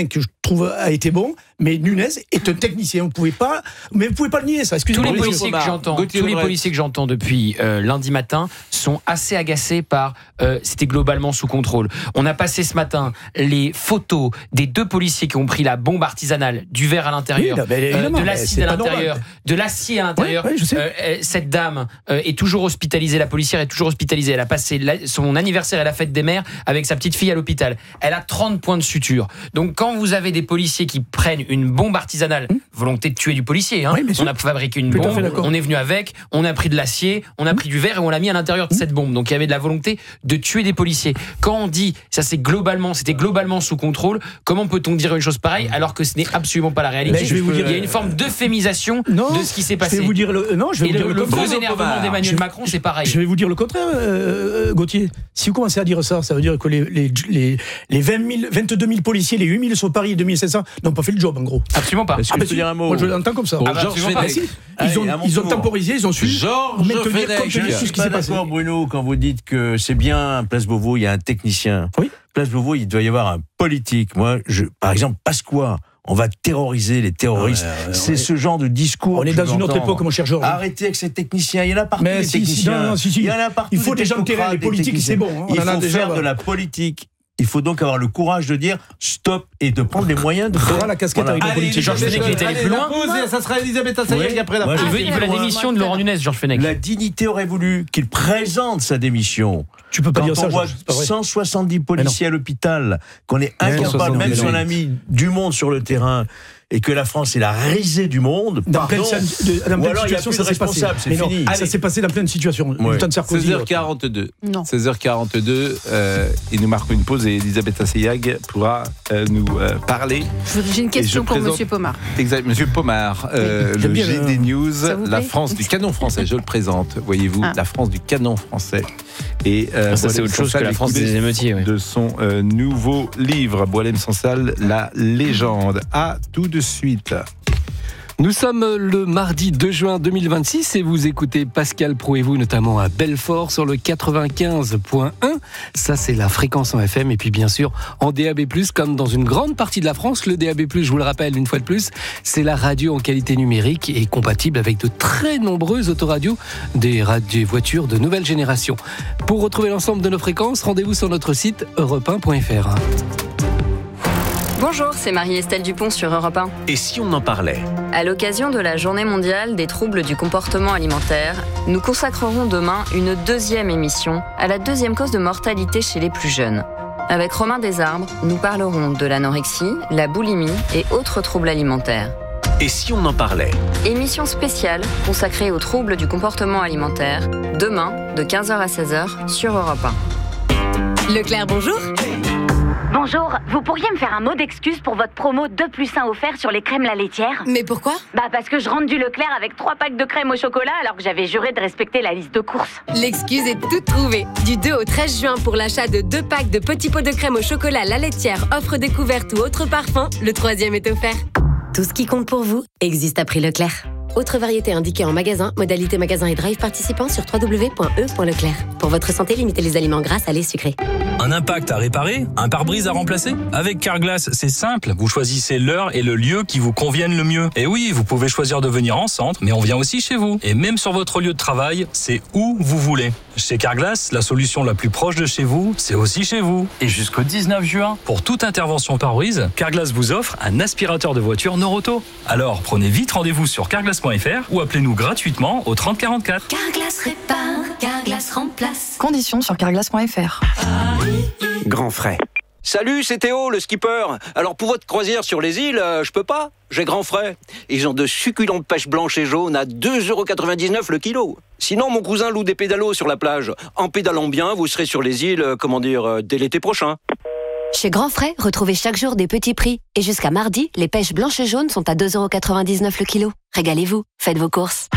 trouve, a été bon, mais Nunez est un technicien. Vous pouvez pas, mais vous pouvez pas le nier, ça. Tous Excusez-moi. les policiers que j'entends, tous les policiers que j'entends depuis euh, lundi matin sont assez agacés par. Euh, c'était globalement sous contrôle. On a passé ce matin les photos des deux policiers qui ont pris la bombe artisanale, du verre à l'intérieur, Oui, là, mais euh, de mais l'acide c'est à pas l'intérieur, normal. de l'acier à l'intérieur. Oui, oui, je sais. Euh, cette dame euh, est toujours hospitalisée. La policière est toujours hospitalisée. Elle a passé la, son anniversaire et la fête des mères avec sa petite fille à l'hôpital. Elle a trente points de suture. Donc quand vous avez des policiers qui prennent une bombe artisanale, mmh. volonté de tuer du policier, hein, oui, on a fabriqué une Tout bombe, on est venu avec, on a pris de l'acier, on a pris du verre et on l'a mis à l'intérieur de cette bombe. Donc il y avait de la volonté de tuer des policiers. Quand on dit ça c'est globalement, c'était globalement sous contrôle, comment peut-on dire une chose pareille alors que ce n'est absolument pas la réalité? Mais je vais vous dire, il y a une forme d'euphémisation de ce qui s'est passé. Je vais vous dire le, non, je vais et vous dire le, le, le contraire. faux énervement d'Emmanuel Je- Macron, c'est pareil. Je vais vous dire le contraire, euh, Gauthier. Si vous commencez à dire ça, ça veut dire que les, les, les, les vingt mille, vingt-deux mille policiers, les huit mille sur Paris et deux mille sept cents n'ont pas fait le job, en gros. Absolument pas. Est-ce que Ah, je bah, peux si. dire un mot Moi, je l'entends comme ça. Au Ah, bah, Georges absolument pas. Fenech. Si. Ils ont, Allez, à mon ils ont tour. temporisé, ils ont su Georges maintenir Fenech. compte tenu de Je ce suis qui pas s'est passé. d'accord, Bruno, quand vous dites que c'est bien, Place Beauvau, il y a un technicien. Oui. Place Beauvau, il doit y avoir un politique. Moi, je, par exemple, Pasqua, on va terroriser les terroristes. Ouais, ouais, c'est ouais. ce genre de discours. On est que dans je une autre l'entends. époque, mon cher Georges. Arrêtez avec ces techniciens. Il y en a partout, Mais les si, si, techniciens. non, non, si, si. Il y en a partout. Il faut des gens de terrain, technocrates, les des politiques, techniciens. c'est bon, hein. On Il en a faut déjà, faire bah. de la politique. Il faut donc avoir le courage de dire stop et de prendre les moyens de Prends la casquette avec la Allez, politique. Georges Fenech, il est allé plus loin. Ça sera Elisabeth Assayag Oui. après la Moi, pause. Il veut, il veut la démission de Laurent Nunez, Georges Fenech. La dignité aurait voulu qu'il présente sa démission. Tu peux pas Quand dire ça, on voit Georges, c'est pas vrai. cent soixante-dix policiers à l'hôpital, qu'on est Mais non, incapable, même mais si non. on a mis du monde sur le terrain, et que la France est la risée du monde, Dans pleine, pardon, de- dans ou pleine alors il y a situation, plus ça de s'est passé. responsables, c'est Mais non, fini. ça s'est passé dans plein de situations. Le temps de Sarkozy. seize heures quarante-deux. Non. seize heures quarante-deux, euh, et nous marquons une pause et Elisabeth Assayag pourra euh, nous euh, parler. J'ai une question Et je pour présente- Monsieur Pomard. Exact, Monsieur Pomard, euh, J'aime le bien, G D euh, News, ça vous la plaît France du canon français, je le présente, voyez-vous, Ah. la France du canon français. Et euh, Ah, ça, c'est Boilem autre chose Sansal que la France écoutez des émeutiers, ouais. de son euh, nouveau livre, Boilem Sansal, la légende. À tout de suite. Nous sommes le mardi deux juin deux mille vingt-six et vous écoutez Pascal Pro et vous, notamment à Belfort sur le quatre-vingt-quinze point un. Ça, c'est la fréquence en F M. Et puis, bien sûr, en D A B plus, comme dans une grande partie de la France, le D A B plus, je vous le rappelle une fois de plus, c'est la radio en qualité numérique et compatible avec de très nombreuses autoradios, des, radios, des voitures de nouvelle génération. Pour retrouver l'ensemble de nos fréquences, rendez-vous sur notre site europe un point f r. Bonjour, c'est Marie-Estelle Dupont sur Europe un. Et si on en parlait? À l'occasion de la Journée mondiale des troubles du comportement alimentaire, nous consacrerons demain une deuxième émission à la deuxième cause de mortalité chez les plus jeunes. Avec Romain Desarbres, nous parlerons de l'anorexie, la boulimie et autres troubles alimentaires. Et si on en parlait? Émission spéciale consacrée aux troubles du comportement alimentaire, demain de quinze heures à seize heures sur Europe un. Leclerc, bonjour. Bonjour, vous pourriez me faire un mot d'excuse pour votre promo deux plus un offert sur les crèmes la laitière? Mais pourquoi? Bah parce que je rentre du Leclerc avec trois packs de crème au chocolat alors que j'avais juré de respecter la liste de courses. L'excuse est toute trouvée. Du deux au treize juin, pour l'achat de deux packs de petits pots de crème au chocolat La Laitière, offre découverte ou autre parfum, le troisième est offert. Tout ce qui compte pour vous existe à prix Leclerc. Autre variété indiquée en magasin, modalité magasin et drive participant sur w w w point e point leclerc. Pour votre santé, limitez les aliments gras, salés, sucrés. Un impact à réparer? Un pare-brise à remplacer? Avec Carglass, c'est simple. Vous choisissez l'heure et le lieu qui vous conviennent le mieux. Et oui, vous pouvez choisir de venir en centre, mais on vient aussi chez vous. Et même sur votre lieu de travail, c'est où vous voulez. Chez Carglass, la solution la plus proche de chez vous, c'est aussi chez vous. Et jusqu'au dix-neuf juin, pour toute intervention pare-brise, Carglass vous offre un aspirateur de voiture Noroto. Alors, prenez vite rendez-vous sur carglass point f r ou appelez-nous gratuitement au trente quarante-quatre. Carglass répare, Carglass remplace. Conditions sur carglass point f r. Grand frais. Salut, c'est Théo, le skipper. Alors pour votre croisière sur les îles, euh, je peux pas. J'ai grand frais. Ils ont de succulentes pêches blanches et jaunes à deux euros quatre-vingt-dix-neuf le kilo. Sinon, mon cousin loue des pédalos sur la plage. En pédalant bien, vous serez sur les îles, euh, comment dire, euh, dès l'été prochain. Chez Grand Frais, retrouvez chaque jour des petits prix. Et jusqu'à mardi, les pêches blanches et jaunes sont à deux euros quatre-vingt-dix-neuf le kilo. Régalez-vous, faites vos courses.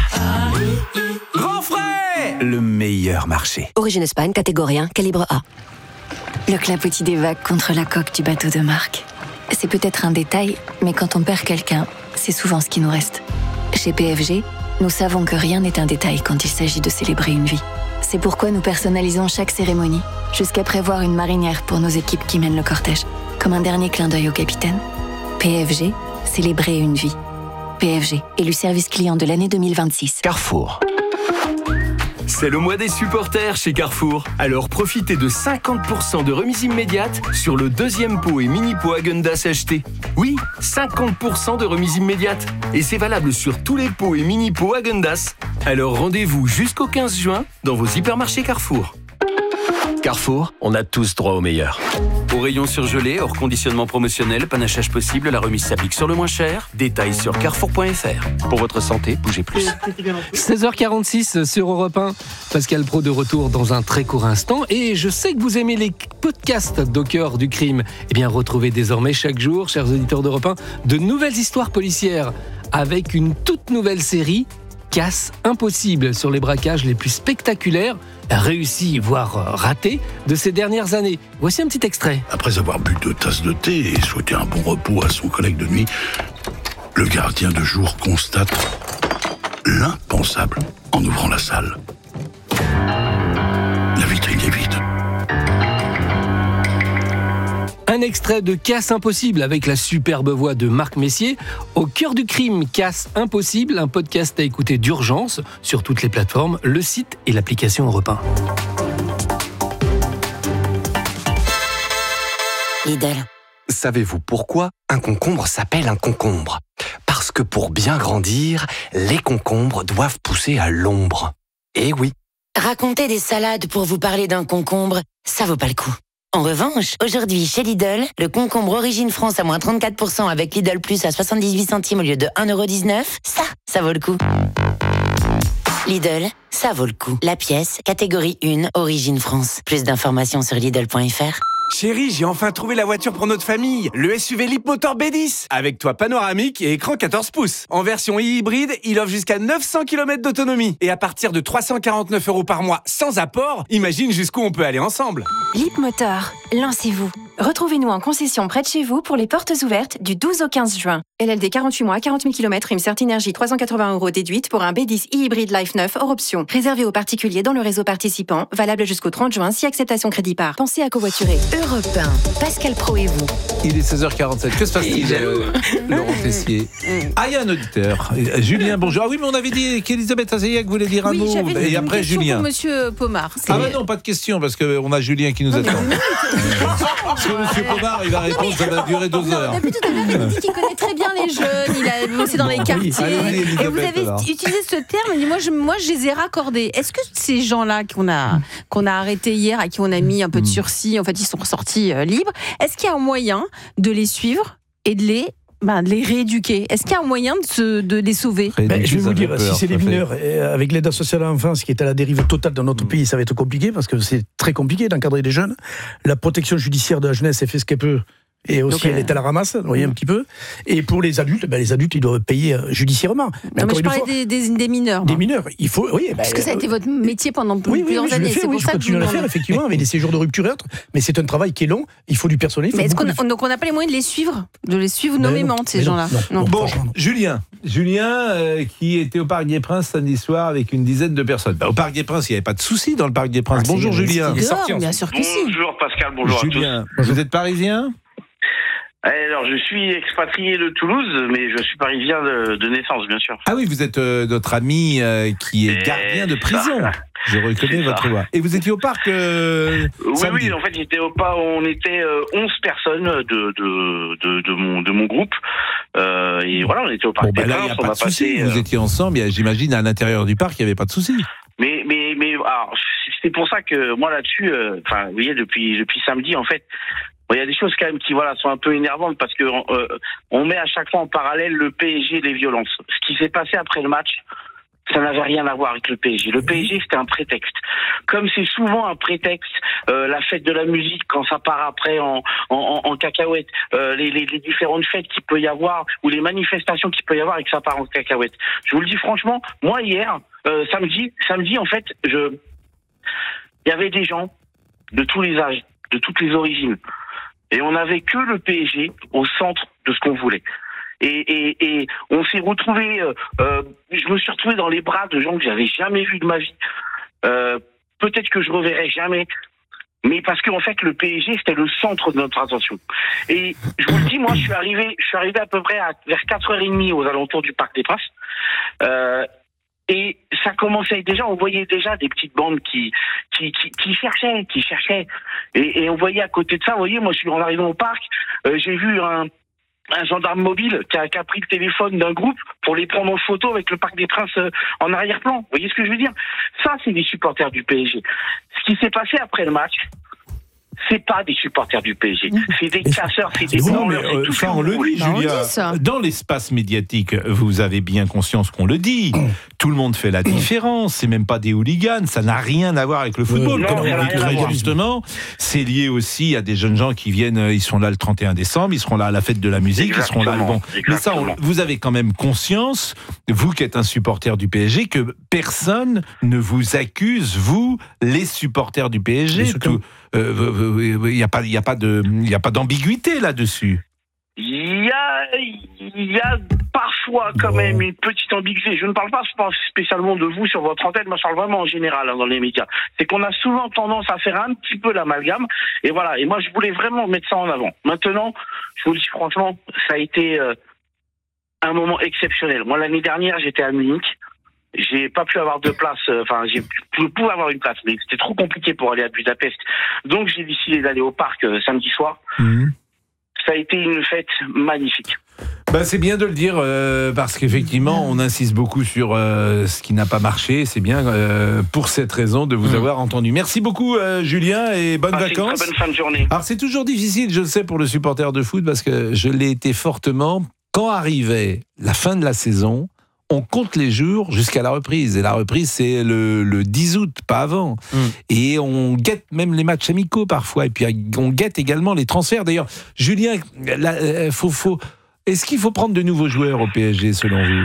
Grand frais! Le meilleur marché. Origine Espagne, catégorie un, calibre A. Le clapotis des vagues contre la coque du bateau de marque. C'est peut-être un détail, mais quand on perd quelqu'un, c'est souvent ce qui nous reste. Chez P F G, nous savons que rien n'est un détail quand il s'agit de célébrer une vie. C'est pourquoi nous personnalisons chaque cérémonie, jusqu'à prévoir une marinière pour nos équipes qui mènent le cortège, comme un dernier clin d'œil au capitaine. P F G, célébrer une vie. P F G, élu service client de l'année deux mille vingt-six. Carrefour. C'est le mois des supporters chez Carrefour. Alors profitez de cinquante pour cent de remise immédiate sur le deuxième pot et mini pot Häagen-Dazs acheté. Oui, cinquante pour cent de remise immédiate. Et c'est valable sur tous les pots et mini pots Häagen-Dazs. Alors rendez-vous jusqu'au quinze juin dans vos hypermarchés Carrefour. Carrefour, on a tous droit au meilleur. Au rayon surgelé, hors conditionnement promotionnel, panachage possible, la remise s'applique sur le moins cher. Détails sur carrefour point f r. Pour votre santé, bougez plus. seize heures quarante-six sur Europe un. Pascal Praud de retour dans un très court instant. Et je sais que vous aimez les podcasts d'Au cœur du crime. Eh bien, retrouvez désormais chaque jour, chers auditeurs d'Europe un, de nouvelles histoires policières avec une toute nouvelle série, Casse impossible, sur les braquages les plus spectaculaires, réussis voire ratés de ces dernières années. Voici un petit extrait. Après avoir bu deux tasses de thé et souhaité un bon repos à son collègue de nuit, le gardien de jour constate l'impensable en ouvrant la salle. La vitrine est vide. Un extrait de Casse impossible avec la superbe voix de Marc Messier. Au cœur du crime, Casse impossible, un podcast à écouter d'urgence sur toutes les plateformes, le site et l'application Europe un. Lidl. Savez-vous pourquoi un concombre s'appelle un concombre ? Parce que pour bien grandir, les concombres doivent pousser à l'ombre. Eh oui. Raconter des salades pour vous parler d'un concombre, ça vaut pas le coup. En revanche, aujourd'hui chez Lidl, le concombre Origine France à moins trente-quatre pour cent avec Lidl Plus à soixante-dix-huit centimes au lieu de un euro dix-neuf, ça, ça vaut le coup. Lidl, ça vaut le coup. La pièce, catégorie un, Origine France. Plus d'informations sur Lidl point f r. Chérie, j'ai enfin trouvé la voiture pour notre famille. Le S U V Leapmotor B dix. Avec toit panoramique et écran quatorze pouces. En version hybride, il offre jusqu'à neuf cents kilomètres d'autonomie. Et à partir de trois cent quarante-neuf euros par mois sans apport, imagine jusqu'où on peut aller ensemble. Leapmotor, lancez-vous. Retrouvez-nous en concession près de chez vous pour les portes ouvertes du douze au quinze juin. L L D quarante-huit mois, quarante mille kilomètres, une Certi Énergie trois cent quatre-vingts euros déduite pour un B dix e-hybride Life neuf hors option. Réservé aux particuliers dans le réseau participant, valable jusqu'au trente juin si acceptation crédit par. Pensez à covoiturer. Europe un, Pascal Praud et vous. Il est seize heures quarante-sept. Que se passe-t-il, euh, Laurent Tessier? Ah, il y a un auditeur. Julien, bonjour. Ah oui, mais on avait dit qu'Elisabeth Azéiac voulait dire un oui, mot. J'avais et une après, question Julien. pour Monsieur Pomar. C'est... Ah bah non, pas de question, parce qu'on a Julien qui nous non, attend. Parce que Monsieur Pomar, il va répondre, ça va durer deux heures. D'habitude, il dit qu'il connaît très bien les jeunes, il a bossé dans les quartiers. Allez, et vous avez alors. utilisé ce terme, et moi je, moi je les ai raccordés. Est-ce que ces gens-là qu'on a, qu'on a arrêtés hier, à qui on a mis un peu de sursis, en fait ils sont ressortis euh, libres, est-ce qu'il y a un moyen de les suivre et de les... Ben, de les rééduquer. Est-ce qu'il y a un moyen de, se, de les sauver? ben, Je vais vous dire, peur, si c'est les mineurs, avec l'aide sociale à l'enfance qui est à la dérive totale dans notre mmh. pays, ça va être compliqué, parce que c'est très compliqué d'encadrer les jeunes. La protection judiciaire de la jeunesse, elle fait ce qu'elle peut. Et aussi, Donc, elle est à la ramasse, vous voyez, un petit peu. Et pour les adultes, ben, les adultes, ils doivent payer judiciairement. Mais non, mais je parlais fois, des, des, des mineurs. Des mineurs, il faut... Oui, ben, parce que ça a été votre métier pendant oui, plusieurs oui, oui, années. Fais, c'est oui, pour je ça continue que à le faire, effectivement, avec des séjours de rupture et autres. Mais c'est un travail qui est long, il faut du personnel. Mais est-ce qu'on de... a, donc on n'a pas les moyens de les suivre, de les suivre nommément, non, ces gens-là non, non, Bon, Julien, Julien euh, qui était au Parc des Princes samedi soir avec une dizaine de personnes. Bah, au Parc des Princes, il n'y avait pas de souci dans le Parc des Princes. Ah, bonjour Julien. Il est sorti, bien sûr que si. Bonjour Pascal, bonjour Julien, à tous. Vous êtes parisien? Alors, je suis expatrié de Toulouse, mais je suis parisien de, de naissance, bien sûr. Ah oui, vous êtes euh, notre ami euh, qui est Et gardien de prison. Ça. Je reconnais votre voix. Et vous étiez au parc euh, Oui, samedi. oui, en fait, j'étais au parc, on était euh, onze personnes de, de, de, de, mon, de mon groupe. Euh, et voilà, on était au parc bon, des bah là, Princes. il n'y a on pas a de souci. passé, Vous euh... étiez ensemble, j'imagine, à l'intérieur du parc, il n'y avait pas de souci. Mais, mais, mais, alors, c'est pour ça que moi, là-dessus, enfin, euh, vous voyez, depuis, depuis samedi, en fait, il y a des choses quand même qui voilà sont un peu énervantes parce que euh, on met à chaque fois en parallèle le P S G et les violences. Ce qui s'est passé après le match, ça n'avait rien à voir avec le P S G. Le P S G, c'était un prétexte. Comme c'est souvent un prétexte, euh, la fête de la musique, quand ça part après en, en, en cacahuète, euh, les, les, les différentes fêtes qu'il peut y avoir, ou les manifestations qu'il peut y avoir et que ça part en cacahuète. Je vous le dis franchement, moi hier, euh, samedi, samedi en fait, je, il y avait des gens de tous les âges, de toutes les origines. Et on n'avait que le P S G au centre de ce qu'on voulait. Et, et, et on s'est retrouvé, euh, euh, je me suis retrouvé dans les bras de gens que j'avais jamais vus de ma vie. Euh, peut-être que je reverrai jamais. Mais parce qu'en fait, le P S G, c'était le centre de notre attention. Et je vous le dis, moi, je suis arrivé, je suis arrivé à peu près à, vers quatre heures trente aux alentours du Parc des Princes. Euh, et ça commençait déjà, on voyait déjà des petites bandes qui, qui, qui, qui cherchaient, qui cherchaient. Et, et on voyait à côté de ça, vous voyez, moi, je suis en arrivant au parc, euh, j'ai vu un, un gendarme mobile qui a, qui a pris le téléphone d'un groupe pour les prendre en photo avec le Parc des Princes euh, en arrière-plan. Vous voyez ce que je veux dire? Ça, c'est des supporters du P S G. Ce qui s'est passé après le match, c'est pas des supporters du P S G. C'est des casseurs, c'est des non, mais, branleurs, euh, c'est tout ce ça, que on vous le voulez. dit, Julia. Dans l'espace médiatique, vous avez bien conscience qu'on le dit. Tout le monde fait la différence. C'est même pas des hooligans. Ça n'a rien à voir avec le football. Non, Comme ça n'a on dit rien à très voir. justement, c'est lié aussi à des jeunes gens qui viennent. Ils sont là le trente et un décembre. Ils seront là à la fête de la musique. Ils seront là. Bon. Mais ça, on- vous avez quand même conscience, vous qui êtes un supporter du P S G, que personne ne vous accuse, vous, les supporters du P S G. Tout- euh, Il n'y a pas, il y a pas de, il y a pas d'ambiguïté là-dessus. Il y a, il y a parfois quand même une petite ambiguïté. Je ne parle pas spécialement de vous sur votre antenne, moi je parle vraiment en général hein, dans les médias. C'est qu'on a souvent tendance à faire un petit peu l'amalgame. Et voilà. Et moi je voulais vraiment mettre ça en avant. Maintenant, je vous le dis franchement, ça a été euh, un moment exceptionnel. Moi l'année dernière, j'étais à Munich. J'ai pas pu avoir de place, euh, enfin j'ai pu pouvais avoir une place, mais c'était trop compliqué pour aller à Budapest. Donc j'ai décidé d'aller au parc euh, samedi soir. Ça a été une fête magnifique. Bah, c'est bien de le dire euh, parce qu'effectivement on insiste beaucoup sur euh, ce qui n'a pas marché. C'est bien euh, pour cette raison de vous avoir entendu. Merci beaucoup euh, Julien et bonnes Passez une vacances. très bonne fin de journée. Alors c'est toujours difficile, je le sais, pour le supporter de foot parce que je l'ai été fortement quand arrivait la fin de la saison. On compte les jours jusqu'à la reprise. Et la reprise, c'est le, le dix août, pas avant. Mm. Et on guette même les matchs amicaux parfois. Et puis, on guette également les transferts. D'ailleurs, Julien, là, euh, faut, faut... est-ce qu'il faut prendre de nouveaux joueurs au P S G, selon vous?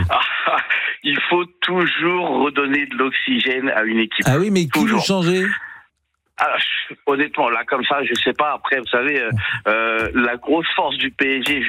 Il faut toujours redonner de l'oxygène à une équipe. Ah oui, mais qui veut changer? Alors, honnêtement, là, comme ça, je sais pas. Après, vous savez, euh, euh, la grosse force du P S G,